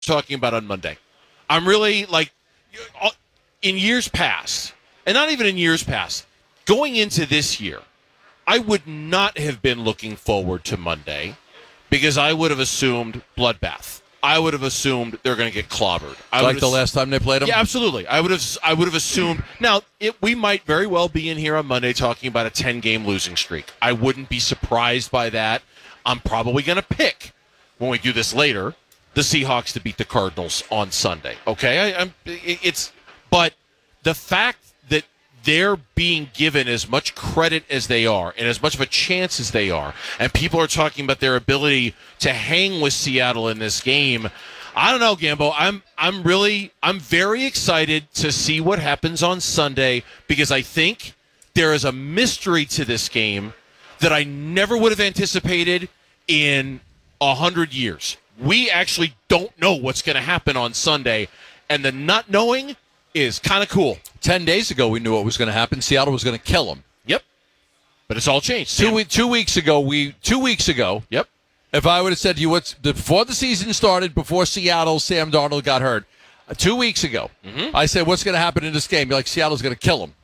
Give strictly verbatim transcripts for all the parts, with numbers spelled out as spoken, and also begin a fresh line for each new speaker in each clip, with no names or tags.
talking about on Monday. I'm really like in years past, and not even in years past, going into this year, I would not have been looking forward to Monday because I would have assumed bloodbath. I would have assumed they're going to get clobbered. I
like the
ass-
last time they played them?
Yeah, absolutely. I would have I would have assumed. Now, it, we might very well be in here on Monday talking about a ten-game losing streak. I wouldn't be surprised by that. I'm probably going to pick, when we do this later, the Seahawks to beat the Cardinals on Sunday. Okay? I, I'm, it's But the fact that they're being given as much credit as they are and as much of a chance as they are, and people are talking about their ability to hang with Seattle in this game, I don't know, Gambo. I'm I'm really I'm very excited to see what happens on Sunday because I think there is a mystery to this game that I never would have anticipated in a hundred years. We actually don't know what's going to happen on Sunday, and the not knowing is kind of cool.
Ten days ago, we knew what was going to happen. Seattle was going to kill them.
Yep. But it's all changed.
Two, we, two weeks ago, we two weeks ago.
Yep.
If I would have said to you, what's before the season started, before Seattle, Sam Darnold got hurt, uh, two weeks ago, mm-hmm. I said, what's going to happen in this game? You're like, Seattle's going to kill him.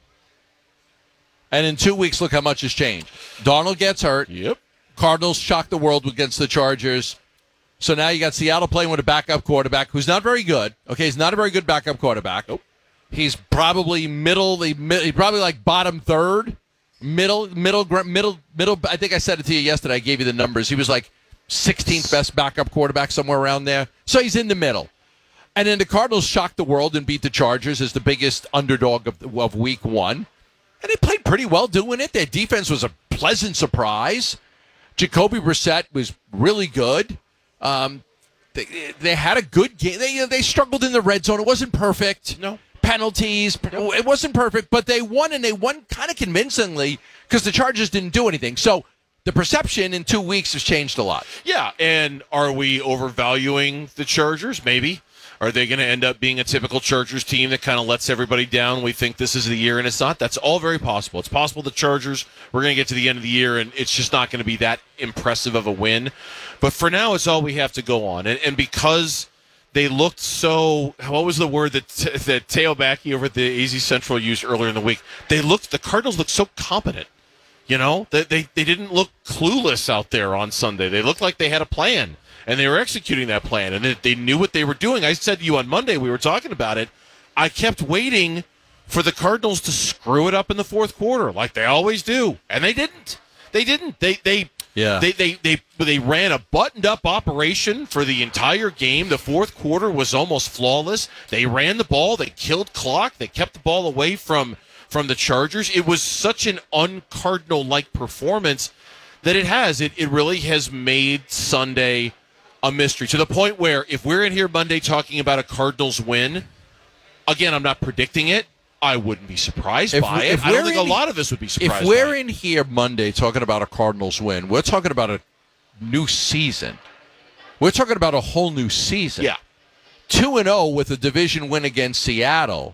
And in two weeks, look how much has changed. Darnold gets hurt.
Yep.
Cardinals shock the world against the Chargers. So now you got Seattle playing with a backup quarterback who's not very good. Okay, he's not a very good backup quarterback.
Nope.
He's probably middle. He's probably like bottom third, middle, middle, middle, middle. I think I said it to you yesterday. I gave you the numbers. He was like sixteenth best backup quarterback, somewhere around there. So he's in the middle. And then the Cardinals shocked the world and beat the Chargers as the biggest underdog of, of week one. And they played pretty well doing it. Their defense was a pleasant surprise. Jacoby Brissett was really good. Um, they, they had a good game. They, they struggled in the red zone. It wasn't perfect.
No.
Penalties. It wasn't perfect, but they won, and they won kind of convincingly because the Chargers didn't do anything. So the perception in two weeks has changed a lot.
Yeah, and are we overvaluing the Chargers? Maybe. Are they going to end up being a typical Chargers team that kind of lets everybody down? We think this is the year, and it's not. That's all very possible. It's possible the Chargers, we're going to get to the end of the year, and it's just not going to be that impressive of a win. But for now, it's all we have to go on. And, and because they looked so, what was the word that that Teo Backey over at the A Z Central used earlier in the week? They looked, the Cardinals looked so competent. You know, they, they, they didn't look clueless out there on Sunday. They looked like they had a plan. And they were executing that plan, and they knew what they were doing. I said to you on Monday, we were talking about it, I kept waiting for the Cardinals to screw it up in the fourth quarter, like they always do. And they didn't. They didn't. They they
yeah.
they they they, they ran a buttoned-up operation for the entire game. The fourth quarter was almost flawless. They ran the ball. They killed clock. They kept the ball away from, from the Chargers. It was such an un-Cardinal-like performance that it has. It, it really has made Sunday a mystery, to the point where if we're in here Monday talking about a Cardinals win, again, I'm not predicting it. I wouldn't be surprised
if
by
we,
it. I don't think
in,
a lot of us would be surprised
If we're
by
in
it.
here Monday talking about a Cardinals win, we're talking about a new season. We're talking about a whole new season.
Yeah.
two and oh with a division win against Seattle.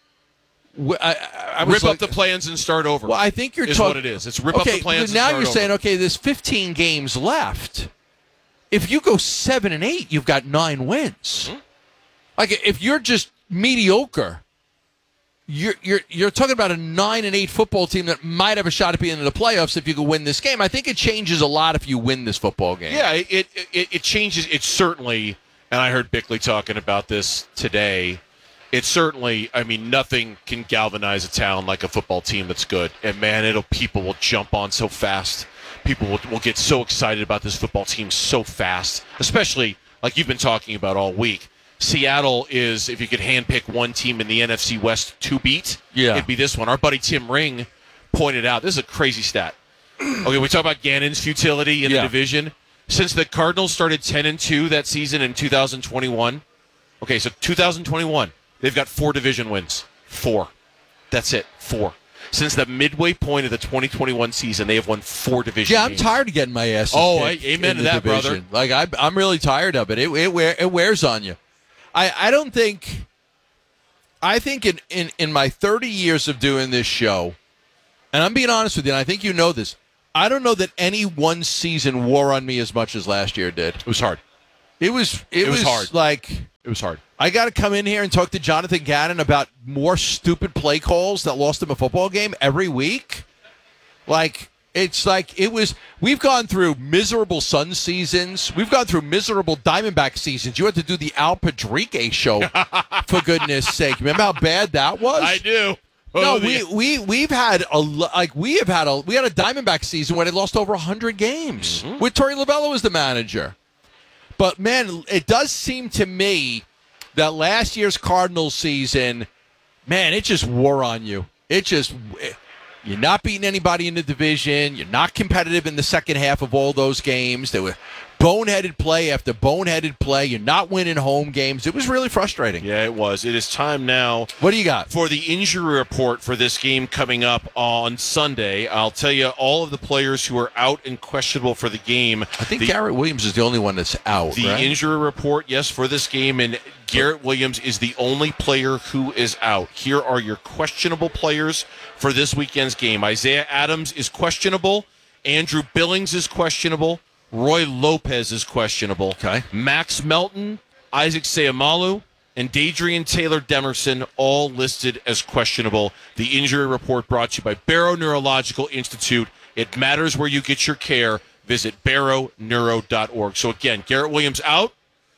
I, I, I
rip
like,
up the plans and start over.
Well, I think you're
is
talking.
what it is. It's rip
okay,
up the plans
now
and start
you're saying,
over.
okay, there's fifteen games left. If you go seven and eight, you've got nine wins. Mm-hmm. Like if you're just mediocre, you're you're you're talking about a nine and eight football team that might have a shot at being in the playoffs if you could win this game. I think it changes a lot if you win this football game.
Yeah, it it, it changes. It certainly, and I heard Bickley talking about this today. It certainly, I mean, nothing can galvanize a town like a football team that's good. And man, it'll people will jump on so fast. People will, will get so excited about this football team so fast, especially like you've been talking about all week. Seattle is, if you could handpick one team in the N F C West to beat,
yeah.
it'd be this one. Our buddy Tim Ring pointed out, this is a crazy stat. Okay, we talk about Gannon's futility in
yeah.
the division. Since the Cardinals started ten and two that season in two thousand twenty-one, okay, so two thousand twenty-one, they've got four division wins. Four. That's it. Four. Since the midway point of the twenty twenty-one season, they have won four division
Yeah, I'm
games.
tired of getting my ass.
Oh, I, amen to that,
division.
brother.
Like I, I'm really tired of it. It, it, wear, it wears on you. I, I don't think. I think in, in, in my thirty years of doing this show, and I'm being honest with you, and I think you know this, I don't know that any one season wore on me as much as last year did.
It was hard.
It was it,
It was
was
hard.
like
It was hard.
I got to come in here and talk to Jonathan Gannon about more stupid play calls that lost him a football game every week. Like, it's like it was – we've gone through miserable Sun seasons. We've gone through miserable Diamondback seasons. You had to do the Al Padrique show, for goodness sake. Remember how bad that was?
I do.
No,
Oh,
we,
the-
we, we've had a lo- – like, we have had a – we had a Diamondback season where they lost over one hundred games
Mm-hmm.
with Torey Lovello as the manager. But, man, it does seem to me that last year's Cardinals season, man, it just wore on you. It just – you're not beating anybody in the division. You're not competitive in the second half of all those games. There were boneheaded play after boneheaded play. You're not winning home games. It was really frustrating.
Yeah, it was. It is time now
What do you got?
for the injury report for this game coming up on Sunday. I'll tell you all of the players who are out and questionable for the game.
I think
the,
Garrett Williams is the only one that's out,
the
right?
injury report, yes, for this game, and Garrett Williams is the only player who is out. Here are your questionable players for this weekend's game. Isaiah Adams is questionable. Andrew Billings is questionable. Roy Lopez is questionable.
Okay.
Max Melton, Isaac Seumalo, and Dadrian Taylor Demerson all listed as questionable. The injury report brought to you by Barrow Neurological Institute. It matters where you get your care. Visit barrow neuro dot org. So again, Garrett Williams out.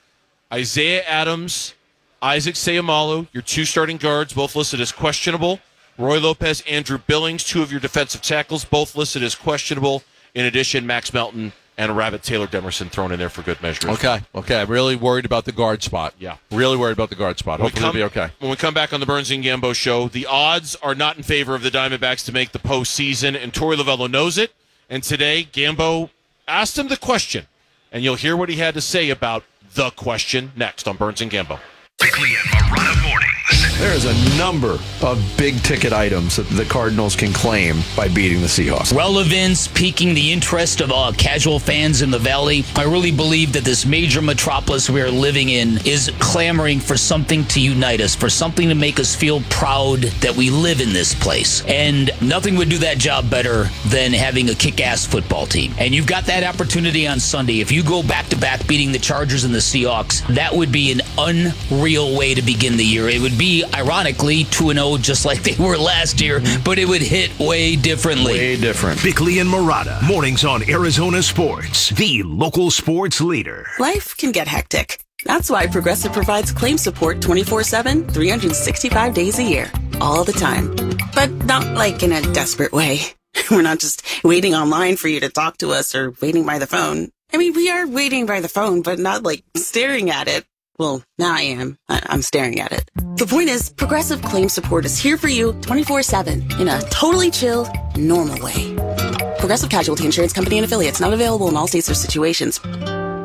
Isaiah Adams, Isaac Seumalo, your two starting guards, both listed as questionable. Roy Lopez, Andrew Billings, two of your defensive tackles, both listed as questionable. In addition, Max Melton and Rabbit Taylor Demerson thrown in there for good measure.
Okay, okay. I'm really worried about the guard spot.
Yeah.
Really worried about the guard spot.
When we
Hopefully it'll
come-
be okay.
When we come back on the Burns and Gambo show, the odds are not in favor of the Diamondbacks to make the postseason, and Torey Lovello knows it. And today, Gambo asked him the question, and you'll hear what he had to say about the question next on Burns and Gambo.
Bickley and Marotta mornings.
There's a number of big-ticket items that the Cardinals can claim by beating the Seahawks.
Relevance, piquing the interest of uh, casual fans in the Valley. I really believe that this major metropolis we are living in is clamoring for something to unite us, for something to make us feel proud that we live in this place. And nothing would do that job better than having a kick-ass football team. And you've got that opportunity on Sunday. If you go back-to-back beating the Chargers and the Seahawks, that would be an unreal way to begin the year. It would be, ironically, two and oh just like they were last year, but it would hit way differently.
Way different.
Bickley and Marotta mornings on Arizona Sports, the local sports leader.
Life can get hectic. That's why Progressive provides claim support twenty-four seven, three hundred sixty-five days a year, all the time. But not like in a desperate way. We're not just waiting online for you to talk to us or waiting by the phone. I mean, we are waiting by the phone, but not like staring at it. Well, now I am. I- I'm staring at it. The point is, Progressive Claim Support is here for you twenty-four seven in a totally chill, normal way. Progressive Casualty Insurance Company and Affiliates, not available in all states or situations.
Get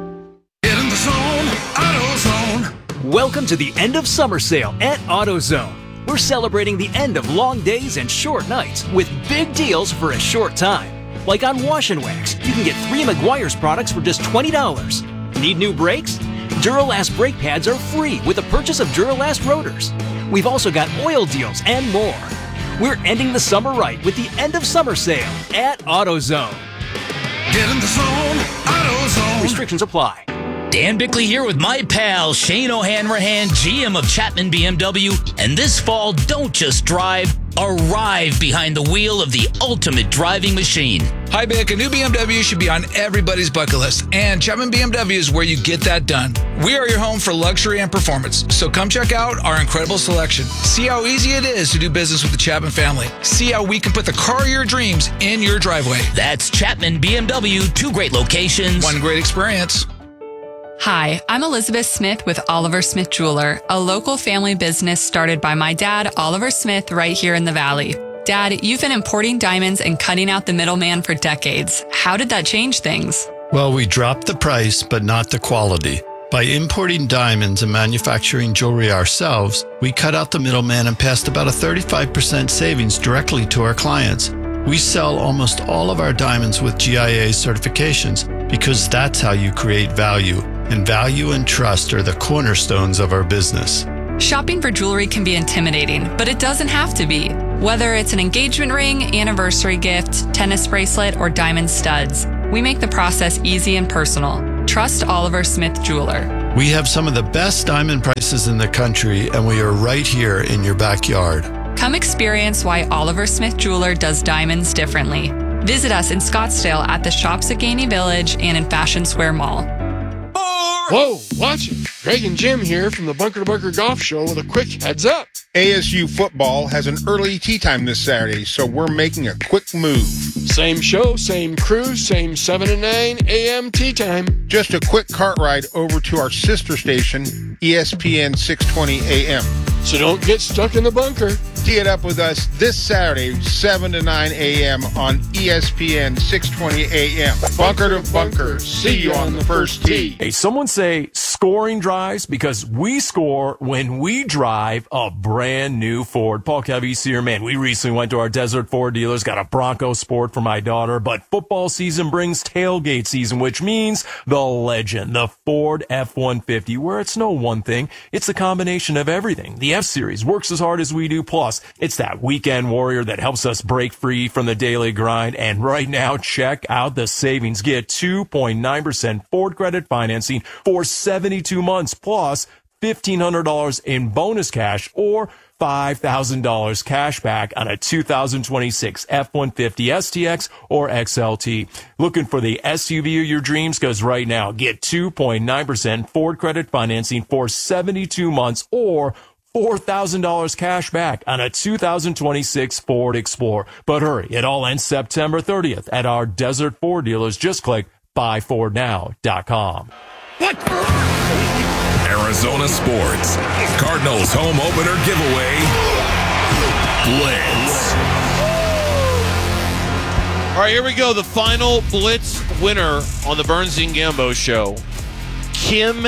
in the zone, AutoZone.
Welcome to the end of summer sale at AutoZone. We're celebrating the end of long days and short nights with big deals for a short time. Like on Wash and Wax, you can get three Meguiar's products for just twenty dollars. Need new brakes? Duralast brake pads are free with the purchase of Duralast rotors. We've also got oil deals and more. We're ending the summer right with the end of summer sale at AutoZone.
Get in the zone, AutoZone.
Restrictions apply.
Dan Bickley here with my pal Shane O'Hanrahan, G M of Chapman B M W. And this fall, don't just drive, arrive behind the wheel of the ultimate driving machine.
Hi, Bick. A new B M W should be on everybody's bucket list, and Chapman B M W is where you get that done. We are your home for luxury and performance, so come check out our incredible selection. See how easy it is to do business with the Chapman family. See how we can put the car of your dreams in your driveway.
That's Chapman B M W, two great locations.
One great experience.
Hi, I'm Elizabeth Smith with Oliver Smith Jeweler, a local family business started by my dad, Oliver Smith, right here in the Valley. Dad, you've been importing diamonds and cutting out the middleman for decades. How did that change things?
Well, we dropped the price, but not the quality. By importing diamonds and manufacturing jewelry ourselves, we cut out the middleman and passed about a thirty-five percent savings directly to our clients. We sell almost all of our diamonds with G I A certifications because that's how you create value. And value and trust are the cornerstones of our business.
Shopping for jewelry can be intimidating, but it doesn't have to be. Whether it's an engagement ring, anniversary gift, tennis bracelet, or diamond studs, we make the process easy and personal. Trust Oliver Smith Jeweler.
We have some of the best diamond prices in the country, and we are right here in your backyard.
Come experience why Oliver Smith Jeweler does diamonds differently. Visit us in Scottsdale at the Shops at Gainey Village and in Fashion Square Mall.
Whoa, watch it. Greg and Jim here from the Bunker to Bunker Golf Show with a quick heads up.
A S U football has an early tee time this Saturday, so we're making a quick move.
Same show, same crew, same seven to nine a.m. tee time.
Just a quick cart ride over to our sister station, E S P N six twenty A M.
So don't get stuck in the bunker.
Tee it up with us this Saturday, seven to nine a.m. on E S P N six twenty A M. Bunker to Bunker. See you on the first tee.
Hey, someone say scoring drives because we score when we drive a brand new Ford. Paul Cavese here, man. We recently went to our Desert Ford dealers, got a Bronco Sport for my daughter, but football season brings tailgate season, which means the legend, the Ford F one fifty, where it's no one thing. It's a combination of everything. The F-Series works as hard as we do, plus it's that weekend warrior that helps us break free from the daily grind. And right now, check out the savings. Get two point nine percent Ford credit financing for seventy-two months, plus fifteen hundred dollars in bonus cash or five thousand dollars cash back on a two thousand twenty-six F one fifty S T X or X L T. Looking for the S U V of your dreams? Because right now, get two point nine percent Ford credit financing for seventy-two months or four thousand dollars cash back on a two thousand twenty-six Ford Explorer. But hurry, it all ends September thirtieth at our Desert Ford dealers. Just click buy ford now dot com.
What?
Arizona Sports. Cardinals home opener giveaway. Blitz.
All right, here we go. The final Blitz winner on the Burns and Gambo show. Kim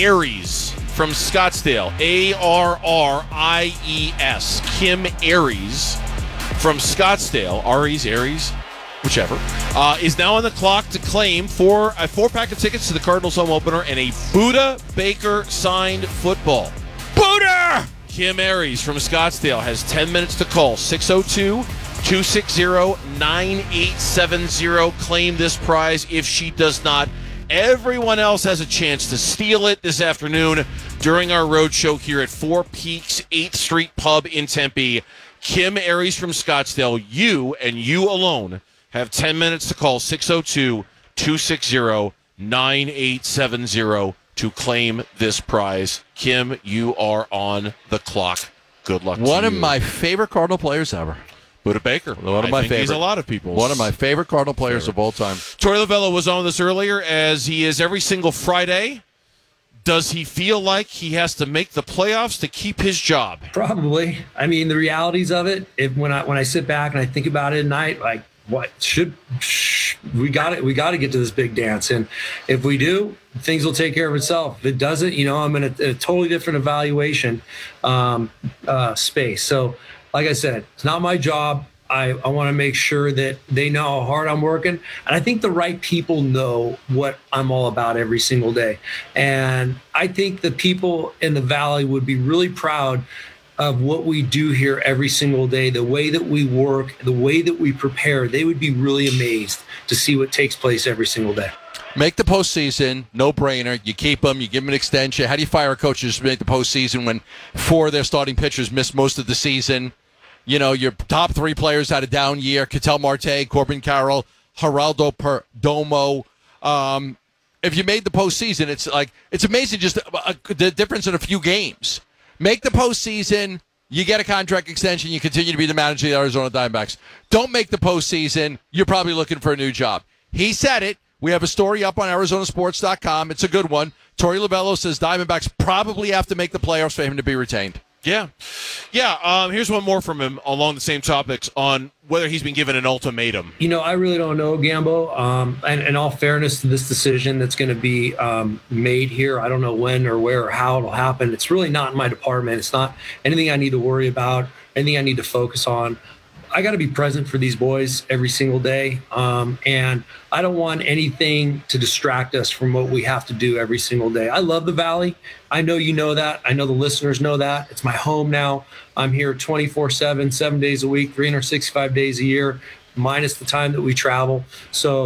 Aries from Scottsdale. A R R I E S. Kim Aries from Scottsdale. Aries, Aries, whichever. Uh, is now on the clock to claim four, a four-pack of tickets to the Cardinals home opener and a Buda Baker signed football. Buda! Kim Aries from Scottsdale has ten minutes to call. six oh two, two six zero, nine eight seven zero. Claim this prize. If she does not, everyone else has a chance to steal it this afternoon during our road show here at Four Peaks eighth Street Pub in Tempe. Kim Aries from Scottsdale, you and you alone have ten minutes to call six oh two, two six zero, nine eight seven zero to claim this prize. Kim, you are on the clock. Good luck to you.
One of my favorite Cardinal players ever.
Buda Baker.
One of
I
my
think
favorite.
He's a lot of people.
One of my favorite Cardinal players favorite. of all time.
Torey Lovullo was on this earlier, as he is every single Friday. Does he feel like he has to make the playoffs to keep his job?
Probably. I mean, the realities of it, if, when I when I sit back and I think about it at night, like, what should sh- we got it? We got to get to this big dance, and if we do, things will take care of itself. If it doesn't, you know, I'm in a, a totally different evaluation um, uh, space. So, like I said, it's not my job. I, I want to make sure that they know how hard I'm working. And I think the right people know what I'm all about every single day. And I think the people in the Valley would be really proud of what we do here every single day, the way that we work, the way that we prepare. They would be really amazed to see what takes place every single day.
Make the postseason, no-brainer. You keep them, you give them an extension. How do you fire a coach to just make the postseason when four of their starting pitchers missed most of the season? You know, your top three players had a down year. Ketel Marte, Corbin Carroll, Geraldo Perdomo. Um, if you made the postseason, it's like it's amazing just uh, the difference in a few games. Make the postseason, you get a contract extension, you continue to be the manager of the Arizona Diamondbacks. Don't make the postseason, you're probably looking for a new job. He said it. We have a story up on Arizona Sports dot com. It's a good one. Torey Lovullo says Diamondbacks probably have to make the playoffs for him to be retained.
Yeah. Yeah. Um, here's one more from him along the same topics on whether he's been given an ultimatum.
You know, I really don't know, Gambo. Um, and in all fairness to this decision that's going to be um, made here, I don't know when or where or how it'll happen. It's really not in my department. It's not anything I need to worry about, anything I need to focus on. I got to be present for these boys every single day. Um, and I don't want anything to distract us from what we have to do every single day. I love the Valley. I know you know that. I know the listeners know that. It's my home now. I'm here twenty-four seven, seven days a week, three hundred sixty-five days a year, minus the time that we travel. So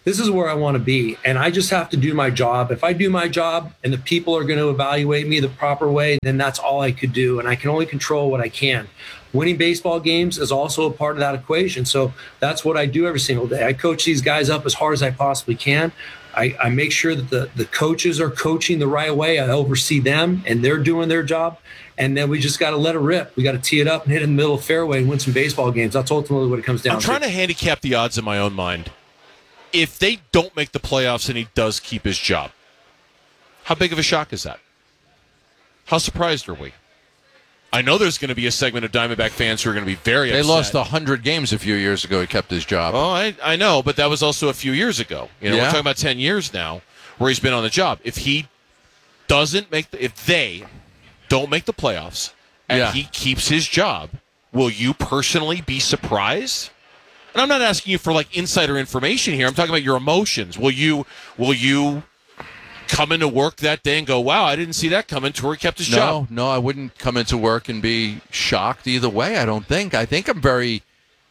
this is where I want to be. And I just have to do my job. If I do my job and the people are going to evaluate me the proper way, then that's all I could do. And I can only control what I can. Winning baseball games is also a part of that equation. So that's what I do every single day. I coach these guys up as hard as I possibly can. I, I make sure that the, the coaches are coaching the right way. I oversee them and they're doing their job. And then we just got to let it rip. We got to tee it up and hit it in the middle of the fairway and win some baseball games. That's ultimately what it comes down
I'm
to.
trying to handicap the odds in my own mind. If they don't make the playoffs and he does keep his job, how big of a shock is that? How surprised are we? I know there's going to be a segment of Diamondback fans who are going to be very
They
upset.
lost one hundred games a few years ago. He kept his job.
Oh, I, I know, but that was also a few years ago. You know,
Yeah.
we're talking about ten years now where he's been on the job. If he doesn't make the, if they don't make the playoffs and
Yeah.
he keeps his job, will you personally be surprised? And I'm not asking you for like insider information here. I'm talking about your emotions. Will you will you come into work that day and go, wow, I didn't see that coming to where he kept his
No,
job?
no, I wouldn't come into work and be shocked either way. I don't think. I think I'm very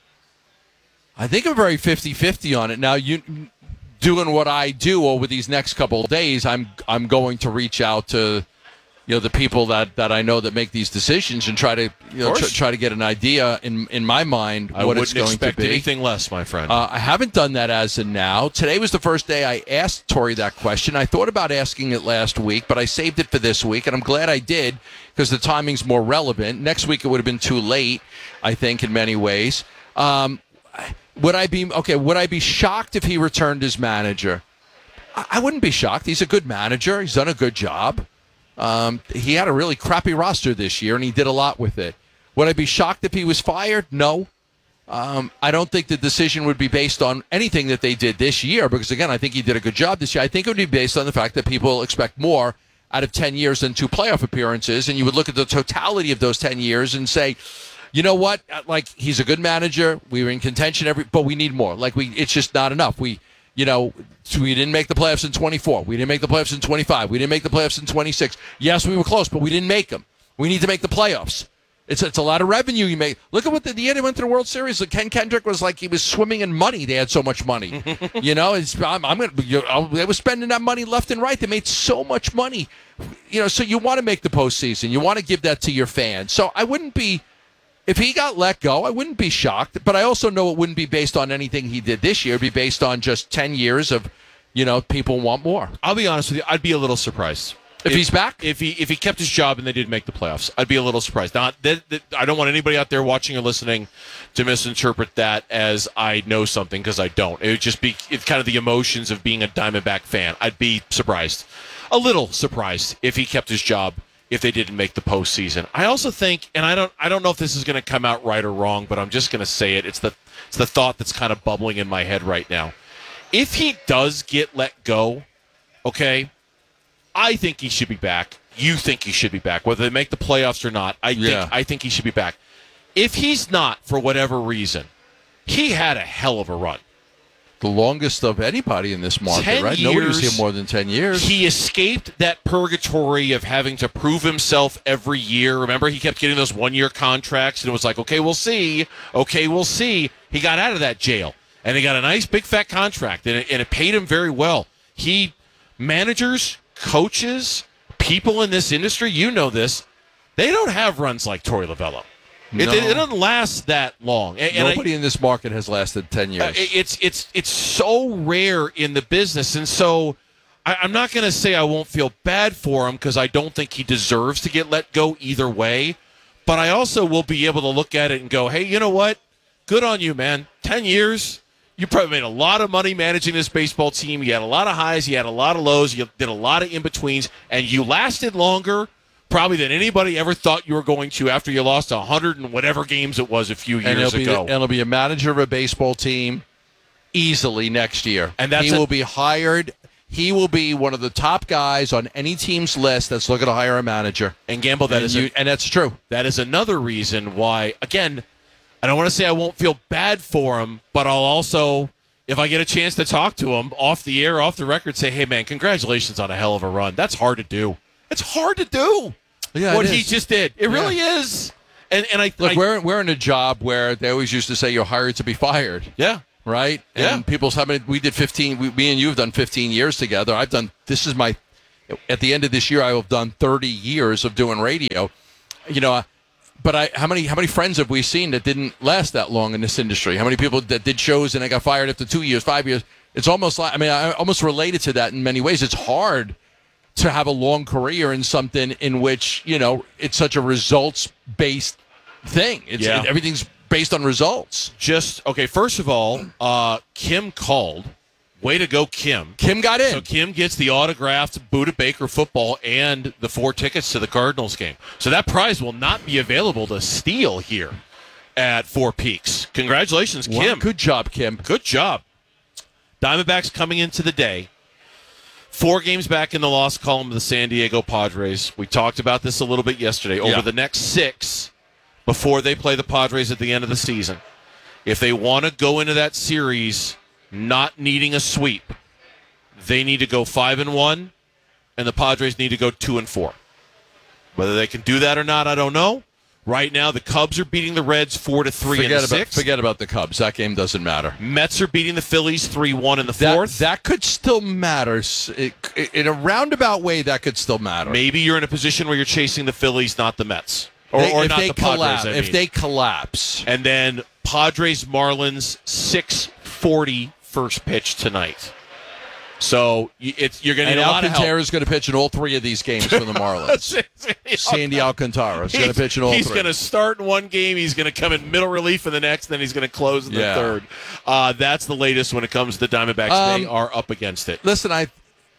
I think I'm very fifty-fifty on it. Now, you doing what I do over these next couple of days, I'm I'm going to reach out to you know the people that, that I know that make these decisions and try to you know tr- try to get an idea in in my mind
I
what
wouldn't
it's going
expect
to be.
anything less, my friend.
Uh, I haven't done that as of now. Today was the first day I asked Tori that question. I thought about asking it last week, but I saved it for this week, and I'm glad I did because the timing's more relevant. Next week it would have been too late, I think, in many ways. Um, would I be okay? Would I be shocked if he returned as manager? I, I wouldn't be shocked. He's a good manager. He's done a good job. Um, he had a really crappy roster this year, and he did a lot with it. Would I be shocked if he was fired? No. Um, I don't think the decision would be based on anything that they did this year because, again, I think he did a good job this year. I think it would be based on the fact that people expect more out of ten years than two playoff appearances, and you would look at the totality of those ten years and say, you know what, like, he's a good manager. We were in contention, every, but we need more. Like, we, it's just not enough. We, you know, we didn't make the playoffs in twenty-four. We didn't make the playoffs in twenty-five. We didn't make the playoffs in twenty-six. Yes, we were close, but we didn't make them. We need to make the playoffs. It's it's a lot of revenue you make. Look at what the, the year they went to the World Series. Ken Kendrick was like he was swimming in money. They had so much money. you know, it's, I'm, I'm gonna. You know, they were spending that money left and right. They made so much money. You know, so you want to make the postseason. You want to give that to your fans. So I wouldn't be. If he got let go, I wouldn't be shocked. But I also know it wouldn't be based on anything he did this year. It'd be based on just ten years of, you know, people want more.
I'll be honest with you. I'd be a little surprised.
If, if he's back?
If he if he kept his job and they did make the playoffs, I'd be a little surprised. Now, that, that, I don't want anybody out there watching or listening to misinterpret that as I know something, because I don't. It would just be it's kind of the emotions of being a Diamondback fan. I'd be surprised. A little surprised if he kept his job if they didn't make the postseason. I also think, and I don't I don't know if this is going to come out right or wrong, but I'm just going to say it. It's the it's the thought that's kind of bubbling in my head right now. If he does get let go, okay, I think he should be back. You think he should be back, whether they make the playoffs or not. I
Yeah.
think I think he should be back. If he's not, for whatever reason, he had a hell of a run.
The longest of anybody in this market,
ten
right? Nobody was
years,
here more than ten years.
He escaped that purgatory of having to prove himself every year. Remember, he kept getting those one-year contracts, and it was like, okay, we'll see. Okay, we'll see. He got out of that jail, and he got a nice, big, fat contract, and it, and it paid him very well. He, managers, coaches, people in this industry, you know this, they don't have runs like Torey Lovullo. It,
No.
it, it doesn't last that long. And, and I-
Nobody in this market has lasted ten years.
uh, it- it's it's it's so rare in the business, and so I, I'm not going to say I won't feel bad for him because I don't think he deserves to get let go either way. But I also will be able to look at it and go, hey, you know what? Good on you, man. Ten years. You probably made a lot of money managing this baseball team. You had a lot of highs. You had a lot of lows. You did a lot of in-betweens. And you lasted longer probably than anybody ever thought you were going to after you lost one hundred and whatever games it was a few
and
years
he'll be,
ago.
and he'll be a manager of a baseball team easily next year.
And that's
he
a-
will be hired. He will be one of the top guys on any team's list that's looking to hire a manager.
And Gamble, that
and
is
you,
a-
and that's true.
That is another reason why, again, I don't want to say I won't feel bad for him, but I'll also, if I get a chance to talk to him off the air, off the record, say, hey, man, congratulations on a hell of a run. That's hard to do. It's hard to do
Yeah,
what
it
he
is.
just did. It
Yeah.
really is. And and I
Look,
I-
we're we're in a job where they always used to say you're hired to be fired.
Yeah.
right?
Yeah.
And people's how many we did fifteen. We, me and you have done fifteen years together. I've done. This is my. At the end of this year, I will have done thirty years of doing radio. You know, but I how many how many friends have we seen that didn't last that long in this industry? How many people that did shows and they got fired after two years, five years? It's almost like I mean, I almost related to that in many ways. It's hard to have a long career in something in which you know it's such a results based thing. It's
Yeah.
it, everything's based on results.
Just okay. First of all, uh, Kim called. Way to go, Kim.
Kim got in.
So Kim gets the autographed Buda Baker football and the four tickets to the Cardinals game. So that prize will not be available to steal here at Four Peaks. Congratulations,
Wow,
Kim.
good job, Kim.
Good job. Diamondbacks coming into the day. Four games back in the loss column of the San Diego Padres. We talked about this a little bit yesterday. Over
Yeah.
the next six, before they play the Padres at the end of the season, if they want to go into that series not needing a sweep, they need to go five and one, and the Padres need to go two and four. Whether they can do that or not, I don't know. Right now, the Cubs are beating the Reds four to three in
Forget
the
about
sixth.
forget about the Cubs. That game doesn't matter.
Mets are beating the Phillies three one in the
That,
fourth.
that could still matter. It, in a roundabout way, that could still matter.
Maybe you're in a position where you're chasing the Phillies, not the Mets, or,
They-
or
if
not
they
the Padres.
collapse,
I
if
mean.
they collapse,
and then Padres Marlins six forty first pitch tonight. So y- it's you're going to
and
need a lot of help.
Alcantara is going to pitch in all three of these games for the Marlins. Sandy Alcantara is going to pitch in all
He's
three.
going to start in one game. He's going to come in middle relief in the next. Then he's going to close in the
Yeah.
third. Uh, that's the latest when it comes to the Diamondbacks.
Um,
they are up against it.
Listen, I.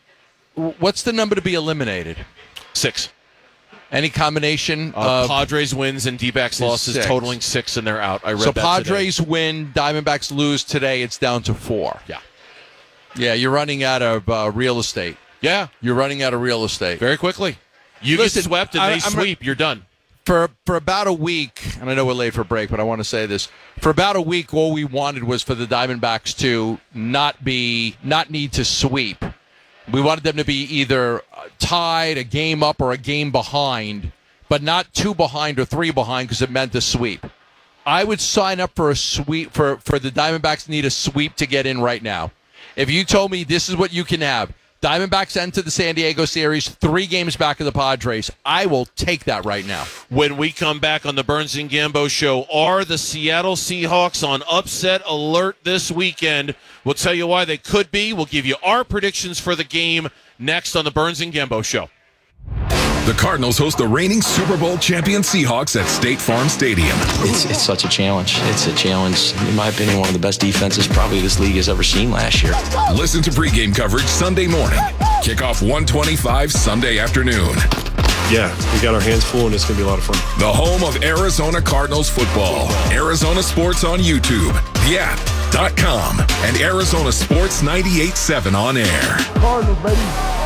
What's the number to be eliminated?
Six.
Any combination
Uh,
of
Padres wins and D-backs
is
losses
six.
totaling six, and they're out. I read
so
that
Padres
today.
win, Diamondbacks lose today. It's down to four.
Yeah.
Yeah, you're running out of uh, real estate.
Yeah,
you're running out of real estate
very quickly. You
Listen,
get swept and
I-
they
I'm re-
sweep. You're done.
For for about a week, and I know we're late for break, but I want to say this. For about a week, all we wanted was for the Diamondbacks to not be not need to sweep. We wanted them to be either tied, a game up, or a game behind, but not two behind or three behind because it meant a sweep. I would sign up for a sweep for, for the Diamondbacks to need a sweep to get in right now. If you told me this is what you can have, Diamondbacks enter the San Diego series, three games back of the Padres, I will take that right now.
When we come back on the Burns and Gambo show, are the Seattle Seahawks on upset alert this weekend? We'll tell you why they could be. We'll give you our predictions for the game next on the Burns and Gambo show.
The Cardinals host the reigning Super Bowl champion Seahawks at State Farm Stadium.
It's it's such a challenge. It's a challenge, in my opinion, one of the best defenses probably this league has ever seen last year.
Listen to pregame coverage Sunday morning. Kickoff one twenty-five Sunday afternoon.
Yeah, we got our hands full, and it's going to be a lot of fun.
The home of Arizona Cardinals football. Arizona Sports on YouTube, the app dot com, and Arizona Sports ninety-eight point seven on air.
Cardinals, baby.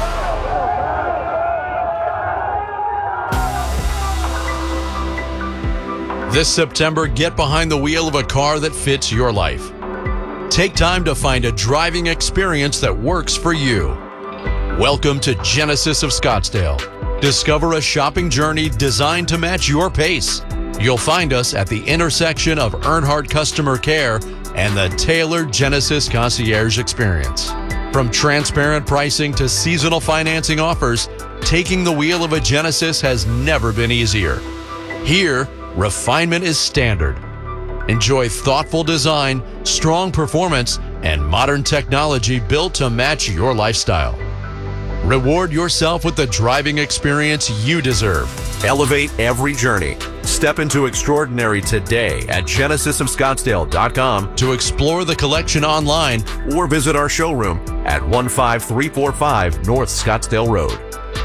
This September, get behind the wheel of a car that fits your life. Take time to find a driving experience that works for you. Welcome to Genesis of Scottsdale. Discover a shopping journey designed to match your pace. You'll find us at the intersection of Earnhardt Customer Care and the tailored Genesis Concierge Experience. From transparent pricing to seasonal financing offers, taking the wheel of a Genesis has never been easier. Here, refinement is standard. Enjoy thoughtful design, strong performance, and modern technology built to match your lifestyle. Reward yourself with the driving experience you deserve.
Elevate every journey. Step into extraordinary today at genesis of scottsdale dot com
to explore the collection online
or visit our showroom at one five three four five North Scottsdale Road.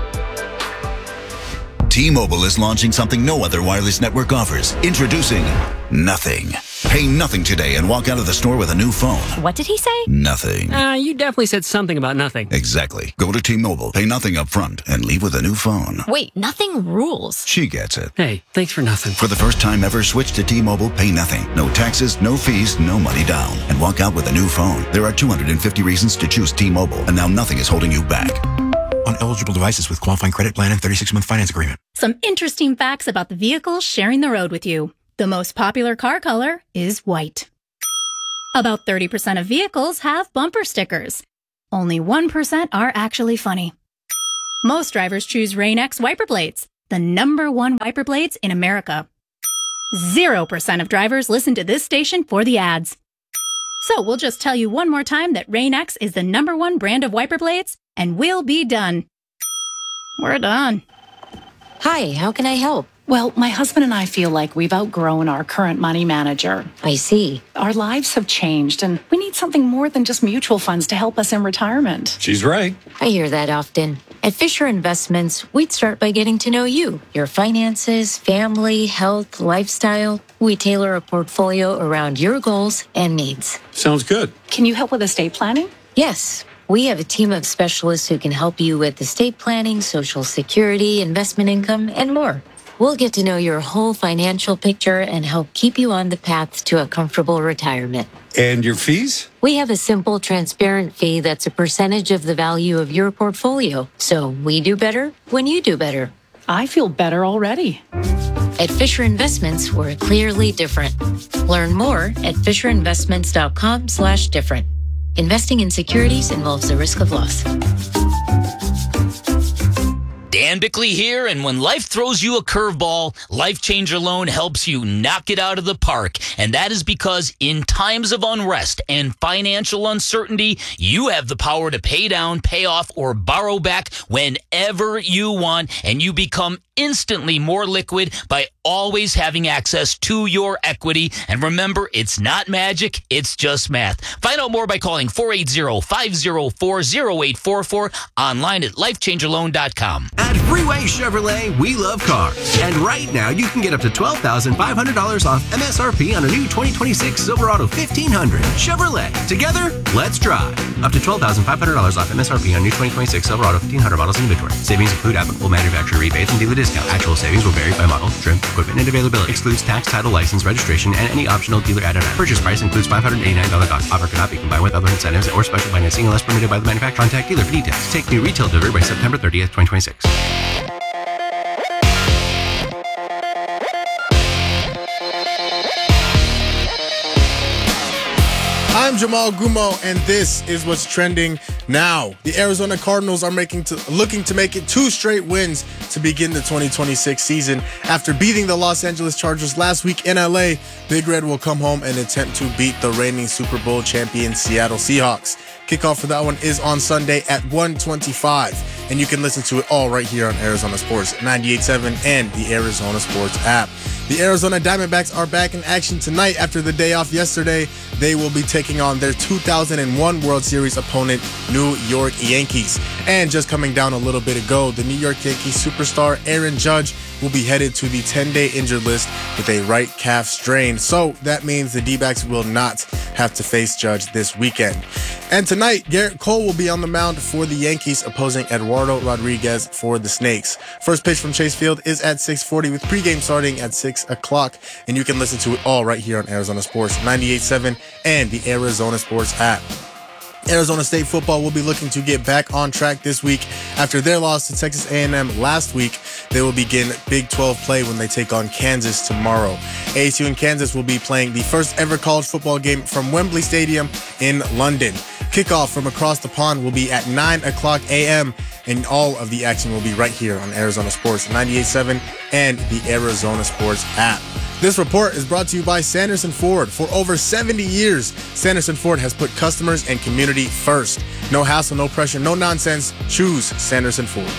T-Mobile is launching something no other wireless network offers. Introducing Nothing. Pay nothing today and walk out of the store with a new phone.
What did he say?
Nothing.
Uh, you definitely said something about nothing.
Exactly. Go to T-Mobile, pay nothing up front, and leave with a new phone.
Wait, nothing rules.
She gets it.
Hey, thanks for nothing.
For the first time ever, switch to T-Mobile, pay nothing. No taxes, no fees, no money down. And walk out with a new phone. There are two hundred fifty reasons to choose T-Mobile, and now nothing is holding you back.
On eligible devices with qualifying credit plan and thirty-six month finance agreement.
Some interesting facts about the vehicles sharing the road with you. The most popular car color is white. About thirty percent of vehicles have bumper stickers. Only one percent are actually funny. Most drivers choose Rain-X wiper blades, the number one wiper blades in America. Zero percent of drivers listen to this station for the ads. So we'll just tell you one more time that Rain-X is the number one brand of wiper blades, and we'll be done. We're done.
Hi, how can I help? Well, my husband and I feel like we've outgrown our current money manager. I see. Our lives have changed, and we need something more than just mutual funds to help us in retirement.
She's right.
I hear that often. At Fisher Investments, we'd start by getting to know you, your finances, family, health, lifestyle. We tailor a portfolio around your goals and needs.
Sounds good.
Can you help with estate planning? Yes. We have a team of specialists who can help you with estate planning, Social Security, investment income, and more. We'll get to know your whole financial picture and help keep you on the path to a comfortable retirement.
And your fees?
We have a simple, transparent fee that's a percentage of the value of your portfolio. So we do better when you do better. I feel better already. At Fisher Investments, we're clearly different. Learn more at fisherinvestments.com slash different. Investing in securities involves the risk of loss.
Dan Bickley here, and when life throws you a curveball, Life Changer Loan helps you knock it out of the park. And that is because in times of unrest and financial uncertainty, you have the power to pay down, pay off, or borrow back whenever you want, and you become instantly more liquid by always having access to your equity. And remember, it's not magic, it's just math. Find out more by calling four eight zero, five zero four, zero eight four four, online at life changer loan dot com.
At Freeway Chevrolet, we love cars. And right now, you can get up to twelve thousand five hundred dollars off M S R P on a new twenty twenty-six Silverado fifteen hundred. Chevrolet. Together, let's drive. Up to twelve thousand five hundred dollars off M S R P on new twenty twenty-six Silverado fifteen hundred models in inventory. Savings include applicable manufacturer rebates and dealer discounts. Actual savings will vary by model, trim, equipment, and availability. Excludes tax, title, license, registration, and any optional dealer added on. Purchase price includes five hundred eighty-nine dollars cost. Offer cannot be combined with other incentives or special financing unless permitted by the manufacturer. Contact dealer for details. Take new retail delivery by September thirtieth, twenty twenty-six.
I'm Jamal Gumo, and this is what's trending now. The Arizona Cardinals are making to, looking to make it two straight wins to begin the twenty twenty-six season. After beating the Los Angeles Chargers last week in L A, Big Red will come home and attempt to beat the reigning Super Bowl champion Seattle Seahawks. Kickoff for that one is on Sunday at one twenty-five, and you can listen to it all right here on Arizona Sports ninety-eight point seven and the Arizona Sports app. The Arizona Diamondbacks are back in action tonight after the day off yesterday. They will be taking on their two thousand one World Series opponent, New York Yankees. And just coming down a little bit ago, the New York Yankees superstar Aaron Judge will be headed to the ten-day injured list with a right calf strain. So that means the D-backs will not have to face Judge this weekend. And tonight, Garrett Cole will be on the mound for the Yankees, opposing Eduardo Rodriguez for the Snakes. First pitch from Chase Field is at six forty, with pregame starting at six o'clock. And you can listen to it all right here on Arizona Sports ninety-eight point seven and the Arizona Sports app. Arizona State football will be looking to get back on track this week after their loss to Texas A and M last week. They will begin Big twelve play when they take on Kansas tomorrow. A S U and Kansas will be playing the first ever college football game from Wembley Stadium in London. Kickoff from across the pond will be at nine o'clock a.m. and all of the action will be right here on Arizona Sports ninety-eight point seven and the Arizona Sports app. This report is brought to you by Sanderson Ford. For over seventy years, Sanderson Ford has put customers and community first. No hassle, no pressure, no nonsense. Choose Sanderson Ford.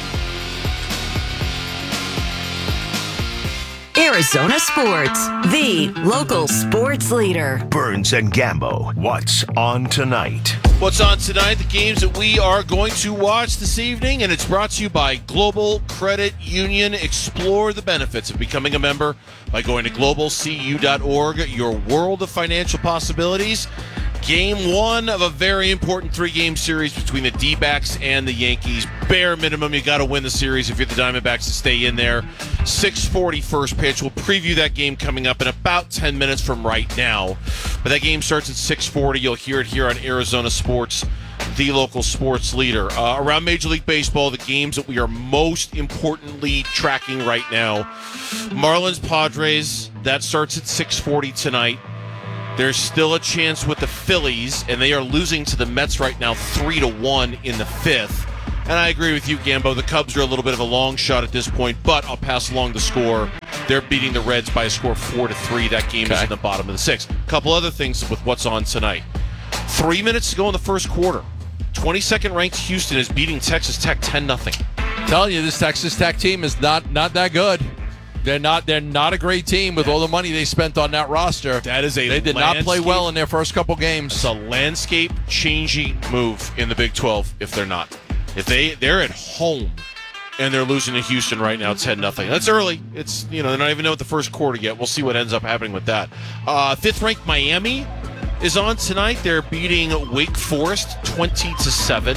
Arizona Sports, the local sports leader.
Burns and Gambo, what's on tonight?
What's on tonight? The games that we are going to watch this evening, and it's brought to you by Global Credit Union. Explore the benefits of becoming a member by going to global c u dot org. Your world of financial possibilities. Game one of a very important three-game series between the D-backs and the Yankees. Bare minimum, you got to win the series if you're the Diamondbacks to stay in there. six forty first pitch. We'll preview that game coming up in about ten minutes from right now. But that game starts at six forty. You'll hear it here on Arizona Sports, the local sports leader. Uh, around Major League Baseball, the games that we are most importantly tracking right now. Marlins Padres, that starts at six forty tonight. There's still a chance with the Phillies, and they are losing to the Mets right now three to one in the fifth. And I agree with you, Gambo. The Cubs are a little bit of a long shot at this point, but I'll pass along the score. They're beating the Reds by a score of four to three. That game okay. is in the bottom of the sixth. A couple other things with what's on tonight. Three minutes to go in the first quarter. twenty-second ranked Houston is beating Texas Tech ten nothing.
Telling you, this Texas Tech team is not not that good. They're not. They're not a great team with all the money they spent on that roster.
That is a.
They did not play well in their first couple games.
It's a landscape-changing move in the Big twelve. If they're not, if they they're at home and they're losing to Houston right now, ten nothing. That's early. It's you know they're not even know what the first quarter yet. We'll see what ends up happening with that. Uh, fifth-ranked Miami is on tonight. They're beating Wake Forest twenty to seven.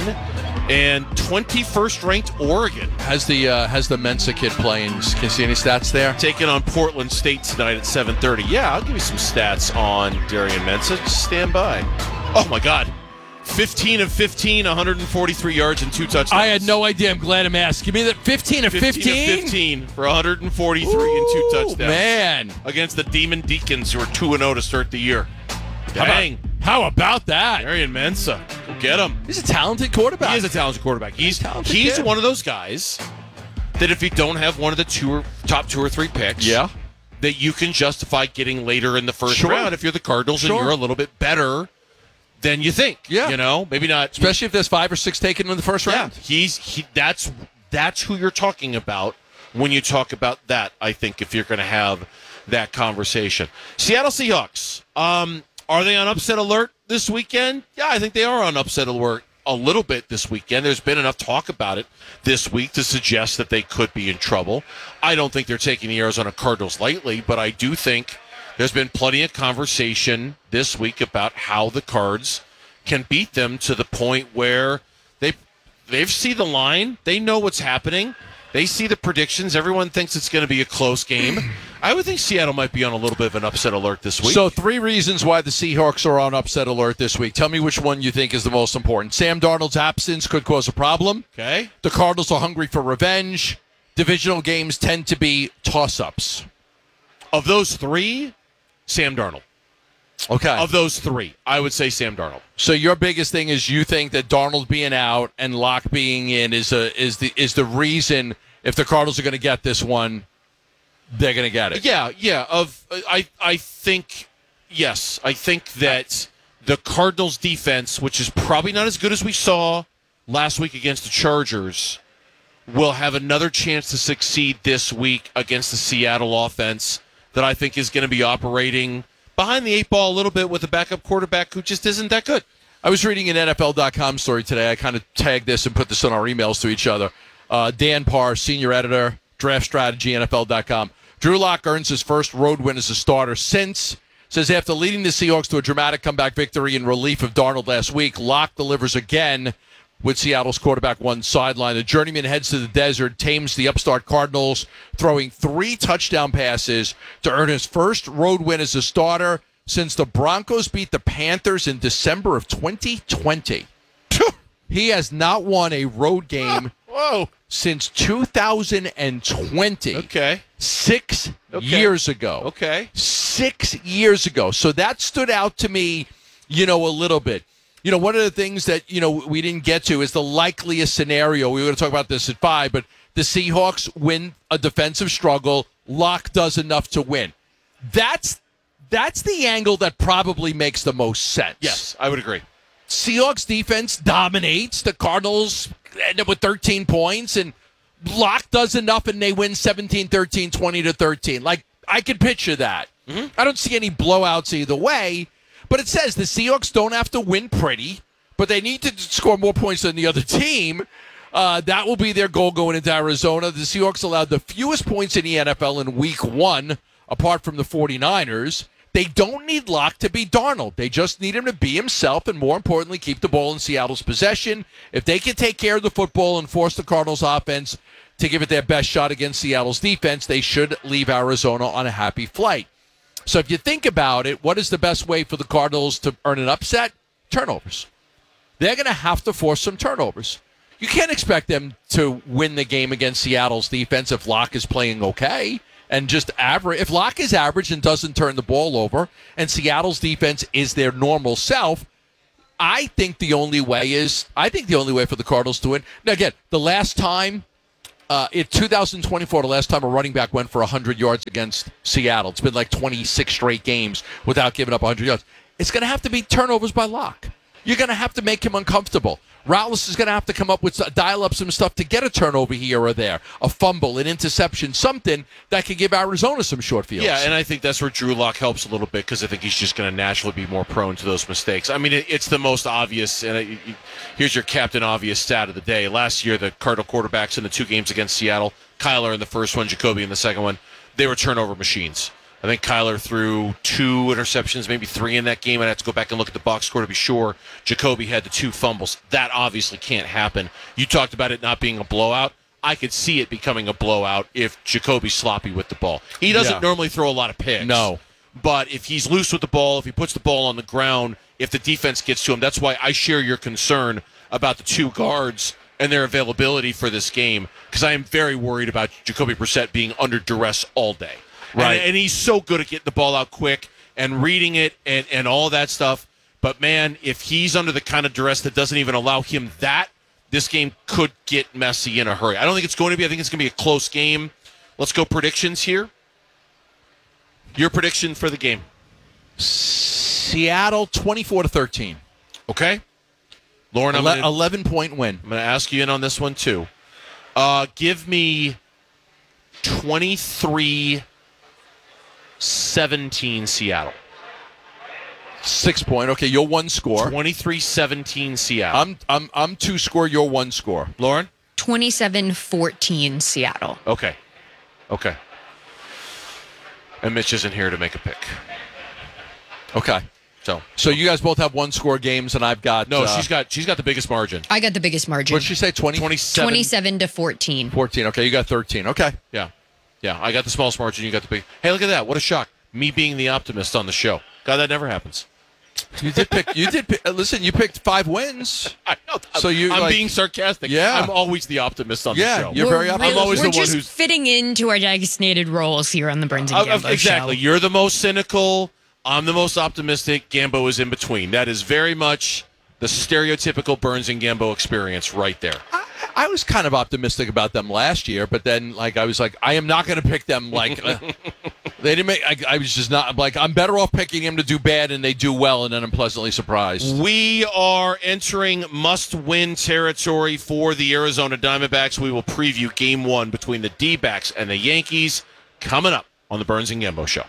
And twenty-first ranked Oregon
has the uh, has the Mensa kid playing. Can you see any stats there?
Taking on Portland State tonight at seven thirty. Yeah, I'll give you some stats on Darian Mensa. Just stand by. Oh my God, fifteen of fifteen, one hundred forty-three yards and two touchdowns.
I had no idea. I'm glad I'm asked. Give me that fifteen of fifteen.
fifteen of fifteen for one hundred forty-three
Ooh,
and two touchdowns.
Man,
against the Demon Deacons, who are two and zero to start the year. Dang.
How about that?
Darian Mensa. Go get him.
He's a talented quarterback.
He is a talented quarterback. He's
he's,
he's
kid.
one of those guys that if you don't have one of the two or, top two or three picks,
yeah.
that you can justify getting later in the first
sure.
round if you're the Cardinals
sure.
and you're a little bit better than you think.
Yeah.
You know, maybe not.
Especially if there's five or six taken in the first round.
Yeah. He's he, that's that's who you're talking about when you talk about that, I think, if you're going to have that conversation. Seattle Seahawks. Um, Are they on upset alert this weekend? Yeah, I think they are on upset alert a little bit this weekend. There's been enough talk about it this week to suggest that they could be in trouble. I don't think they're taking the Arizona Cardinals lightly, but I do think there's been plenty of conversation this week about how the Cards can beat them to the point where they they've seen the line. They know what's happening. They see the predictions. Everyone thinks it's going to be a close game. I would think Seattle might be on a little bit of an upset alert this week.
So three reasons why the Seahawks are on upset alert this week. Tell me which one you think is the most important. Sam Darnold's absence could cause a problem.
Okay.
The Cardinals are hungry for revenge. Divisional games tend to be toss-ups.
Of those three, Sam Darnold.
Okay.
Of those three, I would say Sam Darnold.
So your biggest thing is you think that Darnold being out and Locke being in is a is the is the reason if the Cardinals are going to get this one, they're going to get it.
Yeah, yeah. Of I I think yes, I think that the Cardinals defense, which is probably not as good as we saw last week against the Chargers, will have another chance to succeed this week against the Seattle offense that I think is going to be operating behind the eight ball a little bit with a backup quarterback who just isn't that good.
I was reading an N F L dot com story today. I kind of tagged this and put this on our emails to each other. Uh, Dan Parr, senior editor, draft strategy, N F L dot com. Drew Lock earns his first road win as a starter since. Says after leading the Seahawks to a dramatic comeback victory in relief of Darnold last week, Lock delivers again with Seattle's quarterback one sideline. The journeyman heads to the desert, tames the upstart Cardinals, throwing three touchdown passes to earn his first road win as a starter since the Broncos beat the Panthers in December of twenty twenty. He has not won a road game
Whoa.
since two thousand twenty.
Okay.
Six
okay.
years ago.
Okay.
Six years ago. So that stood out to me, you know, a little bit. You know, one of the things that, you know, we didn't get to is the likeliest scenario. We were going to talk about this at five, but the Seahawks win a defensive struggle. Locke does enough to win. That's that's the angle that probably makes the most sense.
Yes, I would agree.
Seahawks defense dominates. The Cardinals end up with thirteen points, and Locke does enough, and they win seventeen thirteen, twenty to thirteen. Like, I can picture that.
Mm-hmm.
I don't see any blowouts either way. But it says the Seahawks don't have to win pretty, but they need to score more points than the other team. Uh, that will be their goal going into Arizona. The Seahawks allowed the fewest points in the N F L in week one, apart from the 49ers. They don't need Locke to be Darnold. They just need him to be himself and, more importantly, keep the ball in Seattle's possession. If they can take care of the football and force the Cardinals' offense to give it their best shot against Seattle's defense, they should leave Arizona on a happy flight. So if you think about it, what is the best way for the Cardinals to earn an upset? Turnovers. They're going to have to force some turnovers. You can't expect them to win the game against Seattle's defense if Locke is playing okay and just average. If Locke is average and doesn't turn the ball over, and Seattle's defense is their normal self, I think the only way is I think the only way for the Cardinals to win. Now again, the last time uh, in two thousand twenty-four, the last time a running back went for one hundred yards against Seattle, it's been like twenty-six straight games without giving up one hundred yards. It's going to have to be turnovers by Locke. You're going to have to make him uncomfortable. Routledge is going to have to come up with dial up some stuff to get a turnover here or there, a fumble, an interception, something that can give Arizona some short fields.
Yeah, and I think that's where Drew Lock helps a little bit because I think he's just going to naturally be more prone to those mistakes. I mean, it, it's the most obvious, and it, it, here's your Captain Obvious stat of the day. Last year, the Cardinal quarterbacks in the two games against Seattle, Kyler in the first one, Jacoby in the second one, they were turnover machines. I think Kyler threw two interceptions, maybe three in that game. I'd have to go back and look at the box score to be sure. Jacoby had the two fumbles. That obviously can't happen. You talked about it not being a blowout. I could see it becoming a blowout if Jacoby's sloppy with the ball. He doesn't
Yeah.
normally throw a lot of picks.
No.
But if he's loose with the ball, if he puts the ball on the ground, if the defense gets to him, that's why I share your concern about the two guards and their availability for this game, because I am very worried about Jacoby Brissett being under duress all day.
Right.
And, and he's so good at getting the ball out quick and reading it and, and all that stuff. But, man, if he's under the kind of duress that doesn't even allow him that, this game could get messy in a hurry. I don't think it's going to be. I think it's going to be a close game. Let's go predictions here. Your prediction for the game.
Seattle twenty-four to thirteen.
Okay. Lauren, I'm
Ele-
gonna,
eleven-point win.
I'm going to ask you in on this one, too. Uh, give me twenty-three seventeen Seattle.
Six point. Okay, you're one score.
twenty-three seventeen Seattle.
I'm I'm I'm two score. You're one score.
Lauren?
twenty-seven fourteen Seattle.
Okay. Okay. And Mitch isn't here to make a pick.
Okay.
So
so you guys both have one score games, and I've got
no.
Uh,
she's got she's got the biggest margin.
I got the biggest margin.
What'd she say? twenty?
twenty-seven.
twenty-seven to fourteen.
fourteen. Okay, you got thirteen. Okay.
Yeah. Yeah. I got the smallest margin. You got the big. Hey, look at that! What a shock! Me being the optimist on the show. God, that never happens.
You did pick. You did. Pick, listen, you picked five wins.
I know.
So you.
I'm
like,
being sarcastic.
Yeah.
I'm always the optimist on
yeah,
the show.
you're very optimistic.
I'm always
We're
the one
just
who's
fitting into our designated roles here on the Burns and
Uh,
Gambo
exactly.
show.
You're the most cynical. I'm the most optimistic. Gambo is in between. That is very much the stereotypical Burns and Gambo experience right there.
I was kind of optimistic about them last year, but then like I was like, I am not going to pick them. Like uh, they didn't make. I, I was just not like I'm better off picking them to do bad, and they do well, and then I'm pleasantly surprised.
We are entering must-win territory for the Arizona Diamondbacks. We will preview Game One between the D-backs and the Yankees coming up on the Burns and Gambo Show.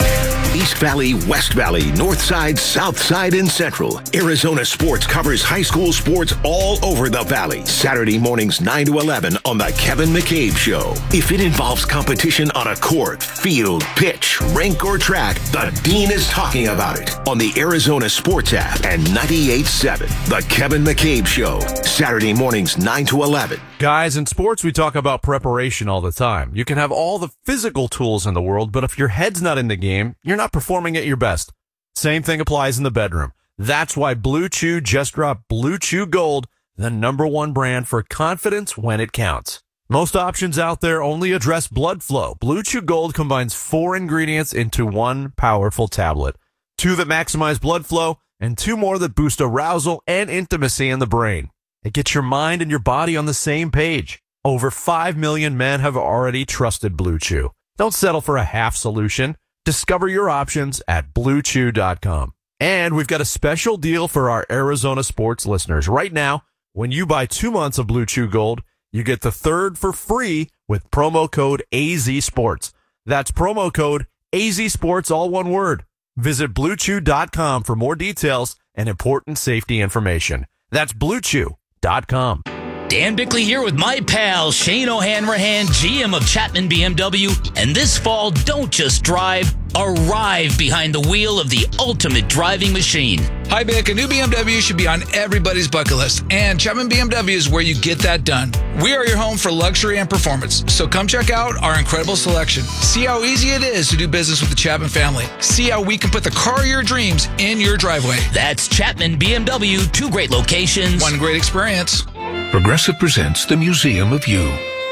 East Valley, West Valley, North Side, South Side, and Central. Arizona Sports covers high school sports all over the valley. Saturday mornings nine to eleven on the Kevin McCabe Show. If it involves competition on a court, field, pitch, rink, or track, the Dean is talking about it on the Arizona Sports app and ninety-eight point seven. The Kevin McCabe Show. Saturday mornings nine to eleven.
Guys, in sports, we talk about preparation all the time. You can have all the physical tools in the world, but if your head's not in the game, you're not performing at your best. Same thing applies in the bedroom. That's why Blue Chew just dropped Blue Chew Gold, the number one brand for confidence when it counts. Most options out there only address blood flow. Blue Chew Gold combines four ingredients into one powerful tablet. Two that maximize blood flow, and two more that boost arousal and intimacy in the brain. It gets your mind and your body on the same page. Over five million men have already trusted Blue Chew. Don't settle for a half solution. Discover your options at blue chew dot com. And we've got a special deal for our Arizona sports listeners. Right now, when you buy two months of Blue Chew Gold, you get the third for free with promo code A Z Sports. That's promo code A Z Sports, all one word. Visit blue chew dot com for more details and important safety information. That's blue chew dot com.
Dan Bickley here with my pal Shane O'Hanrahan, G M of Chapman B M W. And this fall, don't just drive, arrive behind the wheel of the ultimate driving machine.
Hi, Bick. A new B M W should be on everybody's bucket list, and Chapman B M W is where you get that done. We are your home for luxury and performance, so come check out our incredible selection. See how easy it is to do business with the Chapman family. See how we can put the car of your dreams in your driveway.
That's Chapman B M W, two great locations.
One great experience.
Progressive presents the Museum of You.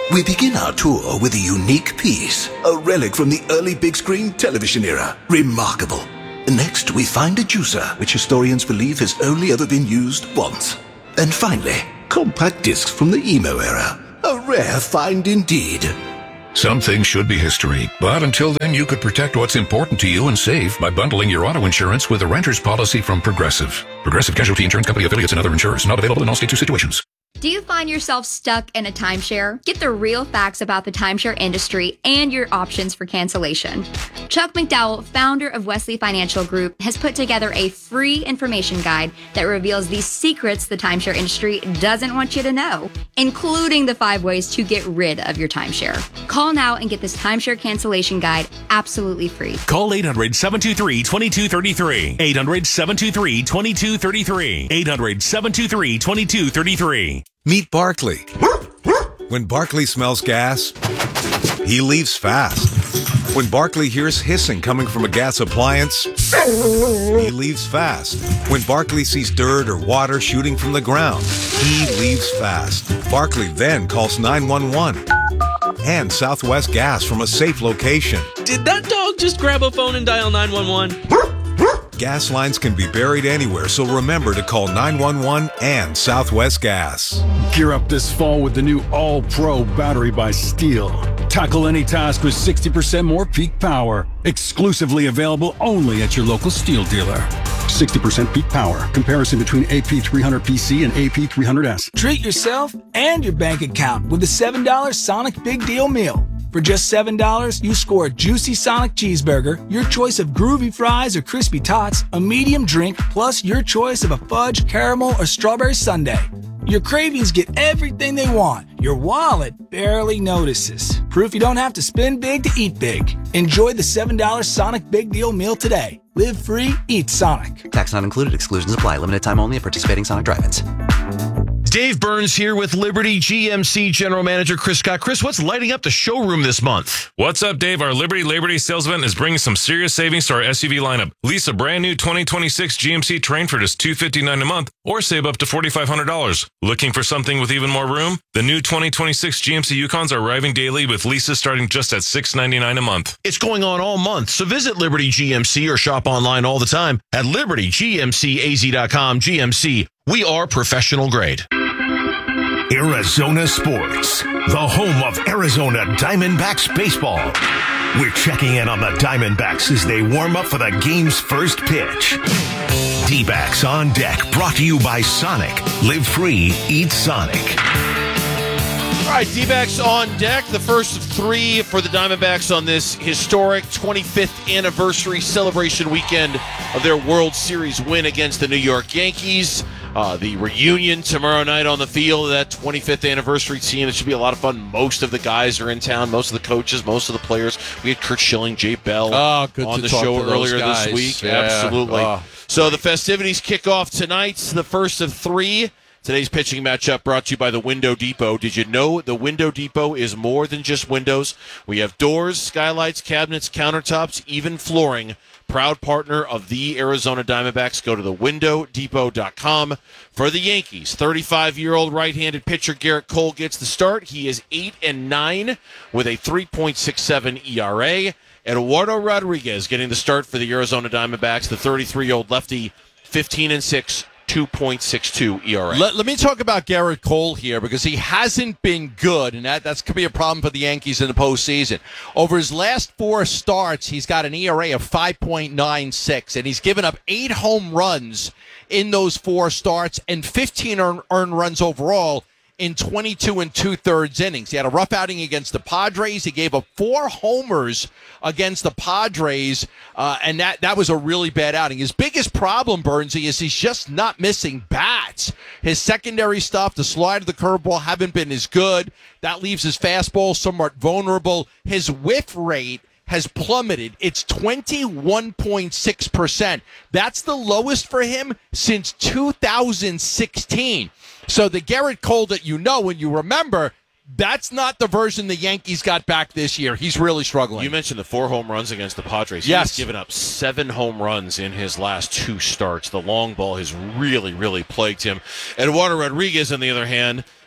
We begin our tour with a unique piece, a relic from the early big screen television era. Remarkable. Next, we find a juicer, which historians believe has only ever been used once. And finally, compact discs from the emo era. A rare find indeed.
Some things should be history, but until then you could protect what's important to you and save by bundling your auto insurance with a renter's policy from Progressive. Progressive Casualty Insurance Company affiliates and other insurers. Not available in all states or situations.
Do you find yourself stuck in a timeshare? Get the real facts about the timeshare industry and your options for cancellation. Chuck McDowell, founder of Wesley Financial Group, has put together a free information guide that reveals the secrets the timeshare industry doesn't want you to know, including the five ways to get rid of your timeshare. Call now and get this timeshare cancellation guide absolutely free.
Call eight hundred, seven two three, two two three three. eight hundred, seven two three, two two three three. eight hundred, seven two three, two two three three.
Meet Barkley. When Barkley smells gas, he leaves fast. When Barkley hears hissing coming from a gas appliance, he leaves fast. When Barkley sees dirt or water shooting from the ground, he leaves fast. Barkley then calls nine one one and Southwest Gas from a safe location.
Did that dog just grab a phone and dial nine one one?
Gas lines can be buried anywhere, so remember to call nine one one and Southwest Gas.
Gear up this fall with the new All-Pro battery by Steel. Tackle any task with sixty percent more peak power. Exclusively available only at your local Steel dealer. sixty percent peak power. Comparison between A P three hundred P C and A P three hundred S.
Treat yourself and your bank account with the seven dollar Sonic Big Deal Meal. For just seven dollars, you score a juicy Sonic cheeseburger, your choice of groovy fries or crispy tots, a medium drink, plus your choice of a fudge, caramel, or strawberry sundae. Your cravings get everything they want. Your wallet barely notices. Proof you don't have to spend big to eat big. Enjoy the seven dollar Sonic Big Deal Meal today. Live free, eat Sonic.
Tax not included. Exclusions apply. Limited time only at participating Sonic drive-ins.
Dave Burns here with Liberty G M C General Manager Chris Scott. Chris, what's lighting up the showroom this month?
What's up, Dave? Our Liberty Labor Day sales event is bringing some serious savings to our S U V lineup. Lease a brand new twenty twenty-six G M C Terrain for just two hundred fifty-nine dollars a month or save up to four thousand five hundred dollars. Looking for something with even more room? The new twenty twenty-six G M C Yukons are arriving daily with leases starting just at six hundred ninety-nine dollars a month.
It's going on all month, so visit Liberty G M C or shop online all the time at liberty g m c a z dot com. G M C, we are professional grade.
Arizona Sports, the home of Arizona Diamondbacks baseball. We're checking in on the Diamondbacks as they warm up for the game's first pitch. D-backs on deck, brought to you by Sonic. Live free, eat Sonic.
All right, D-backs on deck. The first of three for the Diamondbacks on this historic twenty-fifth anniversary celebration weekend of their World Series win against the New York Yankees. Uh, the reunion tomorrow night on the field of that twenty-fifth anniversary team. It should be a lot of fun. Most of the guys are in town. Most of the coaches, most of the players. We had Kurt Schilling, Jay Bell
oh, good
on
to
the
talk
show
to those
earlier
guys.
this week.
Yeah.
Absolutely.
Oh.
So the festivities kick off tonight. The first of three. Today's pitching matchup brought to you by the Window Depot. Did you know the Window Depot is more than just windows? We have doors, skylights, cabinets, countertops, even flooring. Proud partner of the Arizona Diamondbacks. Go to the window depot dot com. For the Yankees, thirty-five-year-old right-handed pitcher Garrett Cole gets the start. He is eight and nine with a three point six seven E R A. Eduardo Rodriguez getting the start for the Arizona Diamondbacks. The thirty-three-year-old lefty, fifteen and six. two point six two E R A.
Let, let me talk about Garrett Cole here because he hasn't been good, and that, that's going to be a problem for the Yankees in the postseason. Over his last four starts, he's got an E R A of five point nine six, and he's given up eight home runs in those four starts and fifteen earned earn runs overall in twenty-two and two-thirds innings. He had a rough outing against the Padres. He gave up four homers against the Padres, uh, and that, that was a really bad outing. His biggest problem, Burnsy, is he's just not missing bats. His secondary stuff, the slide of the curveball, haven't been as good. That leaves his fastball somewhat vulnerable. His whiff rate has plummeted. It's twenty-one point six percent. That's the lowest for him since two thousand sixteen. So the Garrett Cole that you know and you remember, that's not the version the Yankees got back this year. He's really struggling.
You mentioned the four home runs against the Padres.
Yes.
He's given up seven home runs in his last two starts. The long ball has really, really plagued him. Eduardo Rodriguez, on the other hand,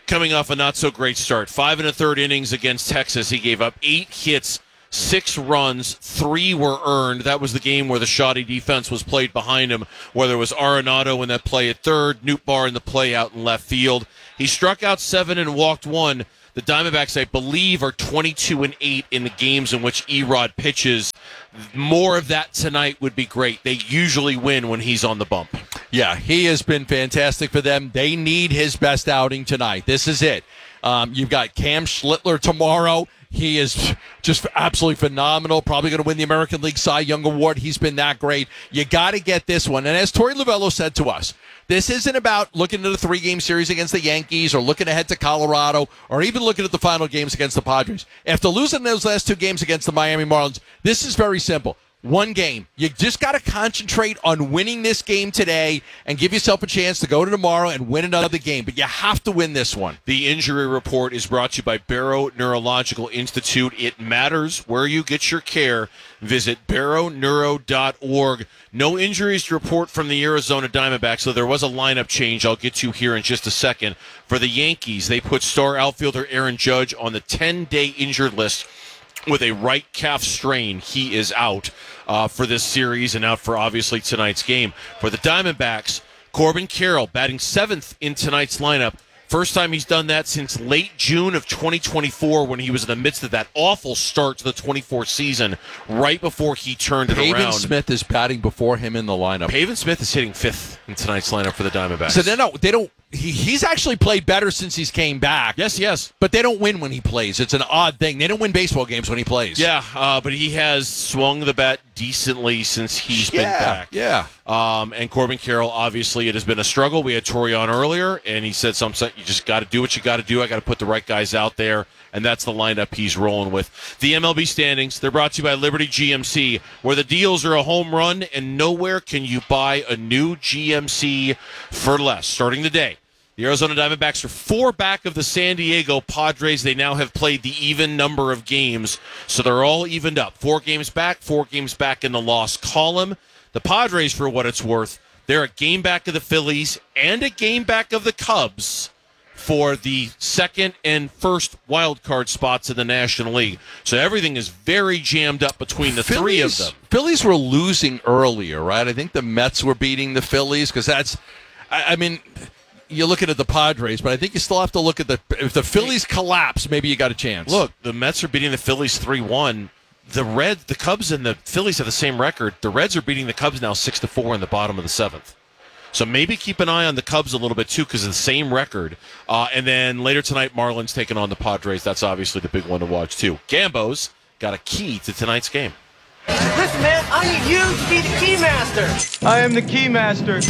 coming off a not-so-great start. Five and a third innings against Texas. He gave up eight hits, six runs, three were earned. That was the game where the shoddy defense was played behind him, where there was Arenado in that play at third, Nootbaar in the play out in left field. He struck out seven and walked one. The Diamondbacks, I believe, are twenty-two and eight in the games in which Erod pitches. More of that tonight would be great. They usually win when he's on the bump.
Yeah, he has been fantastic for them. They need his best outing tonight. This is it. Um, you've got Cam Schlittler tomorrow. He is just absolutely phenomenal. Probably going to win the American League Cy Young Award. He's been that great. You got to get this one. And as Torey Lovello said to us, this isn't about looking at a three-game series against the Yankees or looking ahead to Colorado or even looking at the final games against the Padres. After losing those last two games against the Miami Marlins, this is very simple. One game. You just got to concentrate on winning this game today and give yourself a chance to go to tomorrow and win another game. But you have to win this one.
The injury report is brought to you by Barrow Neurological Institute. It matters where you get your care. Visit barrow neuro dot org. No injuries to report from the Arizona Diamondbacks, so there was a lineup change I'll get to here in just a second. For the Yankees, they put star outfielder Aaron Judge on the ten-day injured list with a right calf strain. He is out uh, for this series and out for, obviously, tonight's game. For the Diamondbacks, Corbin Carroll batting seventh in tonight's lineup. First time he's done that since late June of twenty twenty-four when he was in the midst of that awful start to the twenty-four season right before he turned it
Pavin
around.
Smith is batting before him in the lineup.
Pavin Smith is hitting fifth in tonight's lineup for the Diamondbacks.
So they don't, they don't he, he's actually played better since he's came back.
Yes, yes.
But they don't win when he plays. It's an odd thing. They don't win baseball games when he plays.
Yeah, uh, but he has swung the bat decently since he's
yeah,
been back.
Yeah.
Um, and Corbin Carroll, obviously, it has been a struggle. We had Torey on earlier, and he said something. You just got to do what you got to do. I got to put the right guys out there, and that's the lineup he's rolling with. The M L B standings, they're brought to you by Liberty G M C, where the deals are a home run, and nowhere can you buy a new G M C for less. Starting today, the Arizona Diamondbacks are four back of the San Diego Padres. They now have played the even number of games, so they're all evened up. Four games back, four games back in the loss column. The Padres, for what it's worth, they're a game back of the Phillies and a game back of the Cubs for the second and first wild card spots in the National League. So everything is very jammed up between the
Phillies,
three of them.
Phillies were losing earlier, right? I think the Mets were beating the Phillies because that's, I, I mean, you're looking at the Padres, but I think you still have to look at the, if the Phillies collapse, maybe you got a chance.
Look, the Mets are beating the Phillies three one. The Reds, the Cubs and the Phillies have the same record. The Reds are beating the Cubs now six to four in the bottom of the seventh. So maybe keep an eye on the Cubs a little bit, too, because of the same record. Uh, and then later tonight, Marlins taking on the Padres. That's obviously the big one to watch, too. Gambo's got a key to tonight's game.
Listen, man, I need you to be the key master. I am the key master.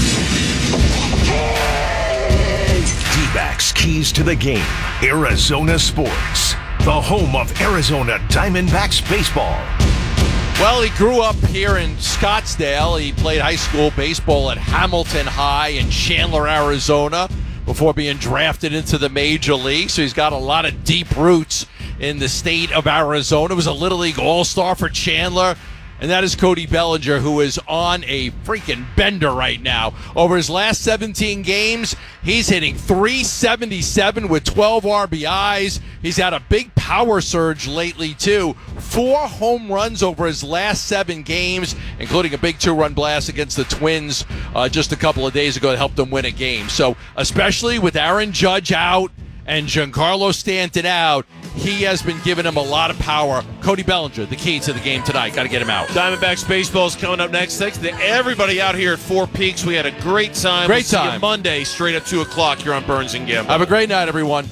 D-backs keys to the game. Arizona Sports, the home of Arizona Diamondbacks baseball.
Well, he grew up here in Scottsdale. He played high school baseball at Hamilton High in Chandler, Arizona, before being drafted into the major league. So he's got a lot of deep roots in the state of Arizona. He was a Little League All-Star for Chandler. And that is Cody Bellinger, who is on a freaking bender right now. Over his last seventeen games, he's hitting three seventy-seven with twelve R B Is. He's had a big power surge lately, too. Four home runs over his last seven games, including a big two-run blast against the Twins uh, just a couple of days ago that helped them win a game. So, especially with Aaron Judge out and Giancarlo Stanton out, he has been giving him a lot of power. Cody Bellinger, the key to the game tonight. Got to get him out.
Diamondbacks baseball is coming up next. Thanks to everybody out here at Four Peaks. We had a great time.
Great
we'll see
time.
you Monday, straight at two o'clock. You're on Burns and Gamble.
Have a great night, everyone.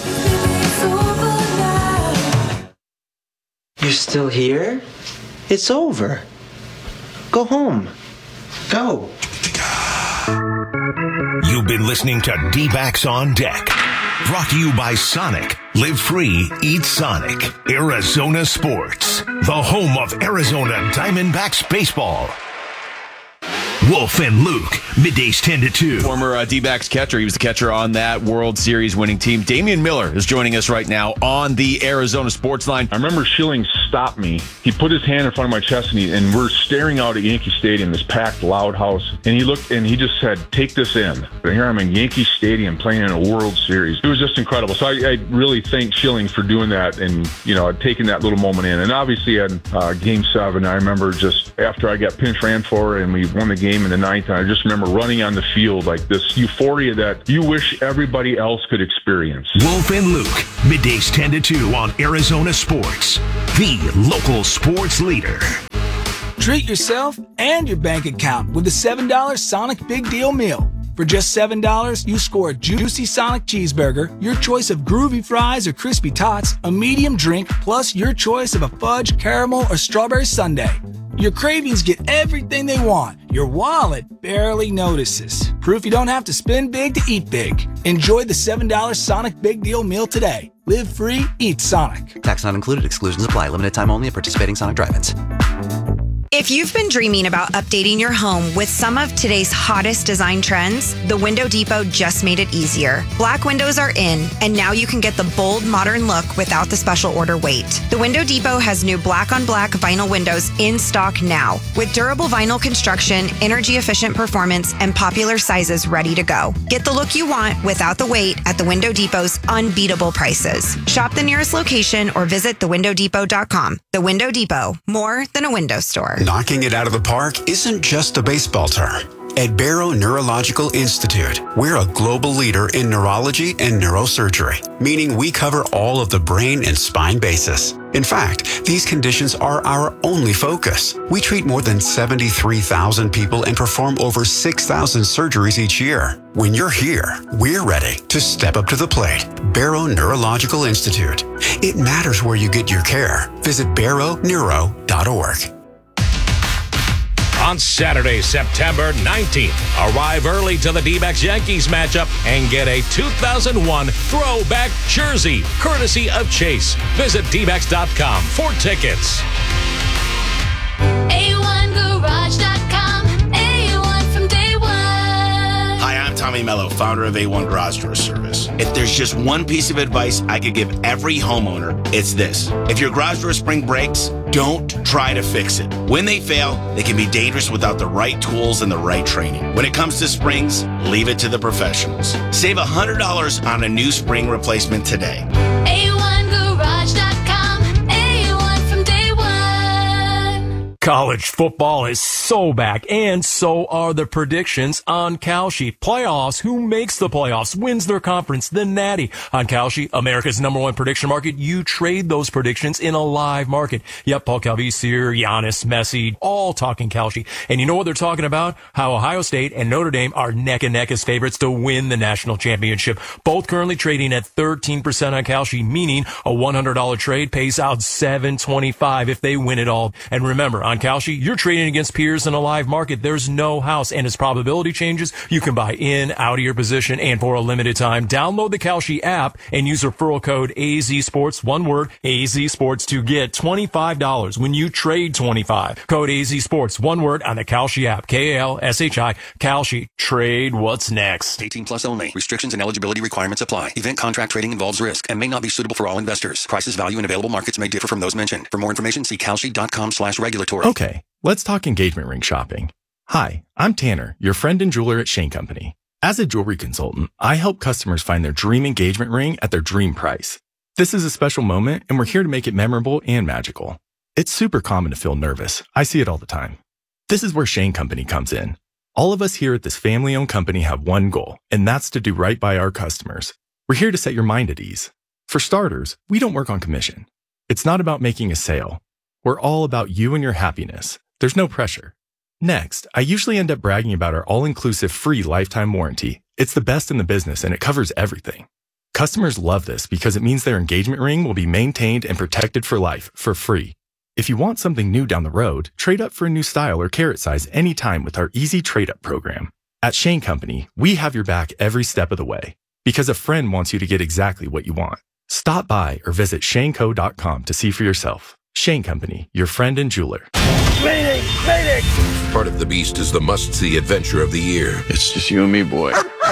You're still here? It's over. Go home. Go.
You've been listening to D-Backs on Deck. Brought to you by Sonic. Live free, eat Sonic. Arizona Sports, the home of Arizona Diamondbacks baseball. Wolf and Luke, middays ten to two.
Former uh, D-backs catcher. He was the catcher on that World Series winning team. Damian Miller is joining us right now on the Arizona Sports Line.
I remember feeling
stop me. He put his hand in front of my chest, and, he, and we're staring out at Yankee Stadium, this packed, loud house. And he looked, and he just said, take this in. And here I'm in Yankee Stadium playing in a World Series. It was just incredible. So I, I really thank Schilling for doing that and, you know, taking that little moment in. And obviously at uh, Game seven, I remember just after I got pinch ran for and we won the game in the ninth, I just remember running on the field like this euphoria that you wish everybody else could experience.
Wolf and Luke, middays ten to two on Arizona Sports, the local sports leader.
Treat yourself and your bank account with the seven dollar Sonic Big Deal Meal. For just seven dollars, you score a juicy Sonic cheeseburger, your choice of groovy fries or crispy tots, a medium drink, plus your choice of a fudge, caramel, or strawberry sundae. Your cravings get everything they want. Your wallet barely notices. Proof you don't have to spend big to eat big. Enjoy the seven dollar Sonic Big Deal Meal today. Live free, eat Sonic.
Tax not included. Exclusions apply. Limited time only at participating Sonic drive-ins.
If you've been dreaming about updating your home with some of today's hottest design trends, the Window Depot just made it easier. Black windows are in, and now you can get the bold, modern look without the special order wait. The Window Depot has new black-on-black vinyl windows in stock now, with durable vinyl construction, energy-efficient performance, and popular sizes ready to go. Get the look you want without the wait at the Window Depot's unbeatable prices. Shop the nearest location or visit the window depot dot com. The Window Depot, more than a window store.
Knocking it out of the park isn't just a baseball term. At Barrow Neurological Institute, we're a global leader in neurology and neurosurgery, meaning we cover all of the brain and spine bases. In fact, these conditions are our only focus. We treat more than seventy-three thousand people and perform over six thousand surgeries each year. When you're here, we're ready to step up to the plate. Barrow Neurological Institute. It matters where you get your care. Visit barrow neuro dot org.
On Saturday, September nineteenth, arrive early to the D-backs Yankees matchup and get a two thousand one throwback jersey, courtesy of Chase. Visit D backs dot com for tickets.
A one garage dot com, A one from day one.
Hi, I'm Tommy Mello, founder of A one Garage Door Service. If there's just one piece of advice I could give every homeowner, it's this. If your garage door spring breaks, don't try to fix it. When they fail, they can be dangerous without the right tools and the right training. When it comes to springs, leave it to the professionals. Save one hundred dollars on a new spring replacement today.
A one garage dot com, A one from day one.
College football is so back, and so are the predictions on Kalshi. Playoffs, who makes the playoffs, wins their conference, the Natty. On Kalshi, America's number one prediction market, you trade those predictions in a live market. Yep, Paul Calvisier, Giannis, Messi, all talking Kalshi. And you know what they're talking about? How Ohio State and Notre Dame are neck and neck as favorites to win the national championship. Both currently trading at thirteen percent on Kalshi, meaning a one hundred dollars trade pays out seven twenty-five if they win it all. And remember, on Kalshi, you're trading against peers in a live market. There's no house, and as probability changes, you can buy in, out of your position, and for a limited time, download the Kalshi app and use referral code A Z Sports, one word, A Z Sports, to get twenty-five dollars when you trade twenty-five. Code A Z Sports, one word, on the Kalshi app. K A L S H I, Kalshi. Trade what's next.
eighteen plus only. Restrictions and eligibility requirements apply. Event contract trading involves risk and may not be suitable for all investors. Prices, value, and available markets may differ from those mentioned. For more information, see kalshi dot com slash regulatory.
Okay, let's talk engagement ring shopping. Hi, I'm Tanner, your friend and jeweler at Shane Company. As a jewelry consultant, I help customers find their dream engagement ring at their dream price. This is a special moment, and we're here to make it memorable and magical. It's super common to feel nervous. I see it all the time. This is where Shane Company comes in. All of us here at this family-owned company have one goal, and that's to do right by our customers. We're here to set your mind at ease. For starters, we don't work on commission. It's not about making a sale. We're all about you and your happiness. There's no pressure. Next, I usually end up bragging about our all-inclusive free lifetime warranty. It's the best in the business, and it covers everything. Customers love this because it means their engagement ring will be maintained and protected for life, for free. If you want something new down the road, trade up for a new style or carat size anytime with our easy trade-up program. At Shane Company, we have your back every step of the way, because a friend wants you to get exactly what you want. Stop by or visit shane co dot com to see for yourself. Shane Company, your friend and jeweler.
Mayday! Mayday!
Part of the Beast is the must-see adventure of the year.
It's just you and me, boy.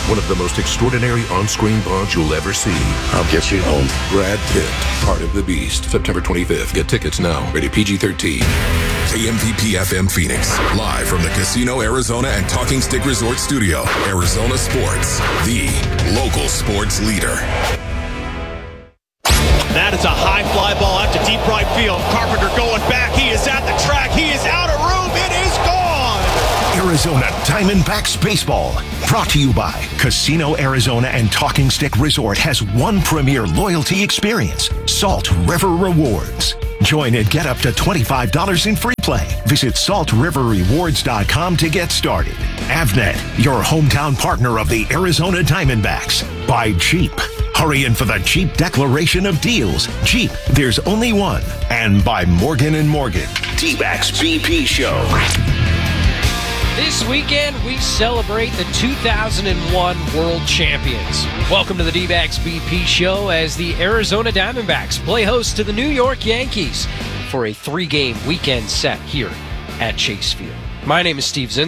One of the most extraordinary on-screen bonds you'll ever see. I'll get you home. Brad Pitt, Part of the Beast, September twenty-fifth. Get tickets now. Rated P G thirteen.
K M V P F M Phoenix, live from the Casino Arizona and Talking Stick Resort Studio. Arizona Sports, the local sports leader.
That is a high fly ball out to deep right field. Carpenter going back. He is at the track. He is out of room. It is gone.
Arizona Diamondbacks Baseball. Brought to you by Casino Arizona and Talking Stick Resort has one premier loyalty experience, Salt River Rewards. Join and get up to twenty-five dollars in free play. Visit salt river rewards dot com to get started. Avnet, your hometown partner of the Arizona Diamondbacks. By Jeep. Hurry in for the Jeep Declaration of Deals. Jeep, there's only one. And by Morgan and Morgan. D-Backs B P Show.
This weekend, we celebrate the two thousand one World Champions. Welcome to the D-Backs B P Show as the Arizona Diamondbacks play host to the New York Yankees for a three-game weekend set here at Chase Field. My name is Steve Zinn.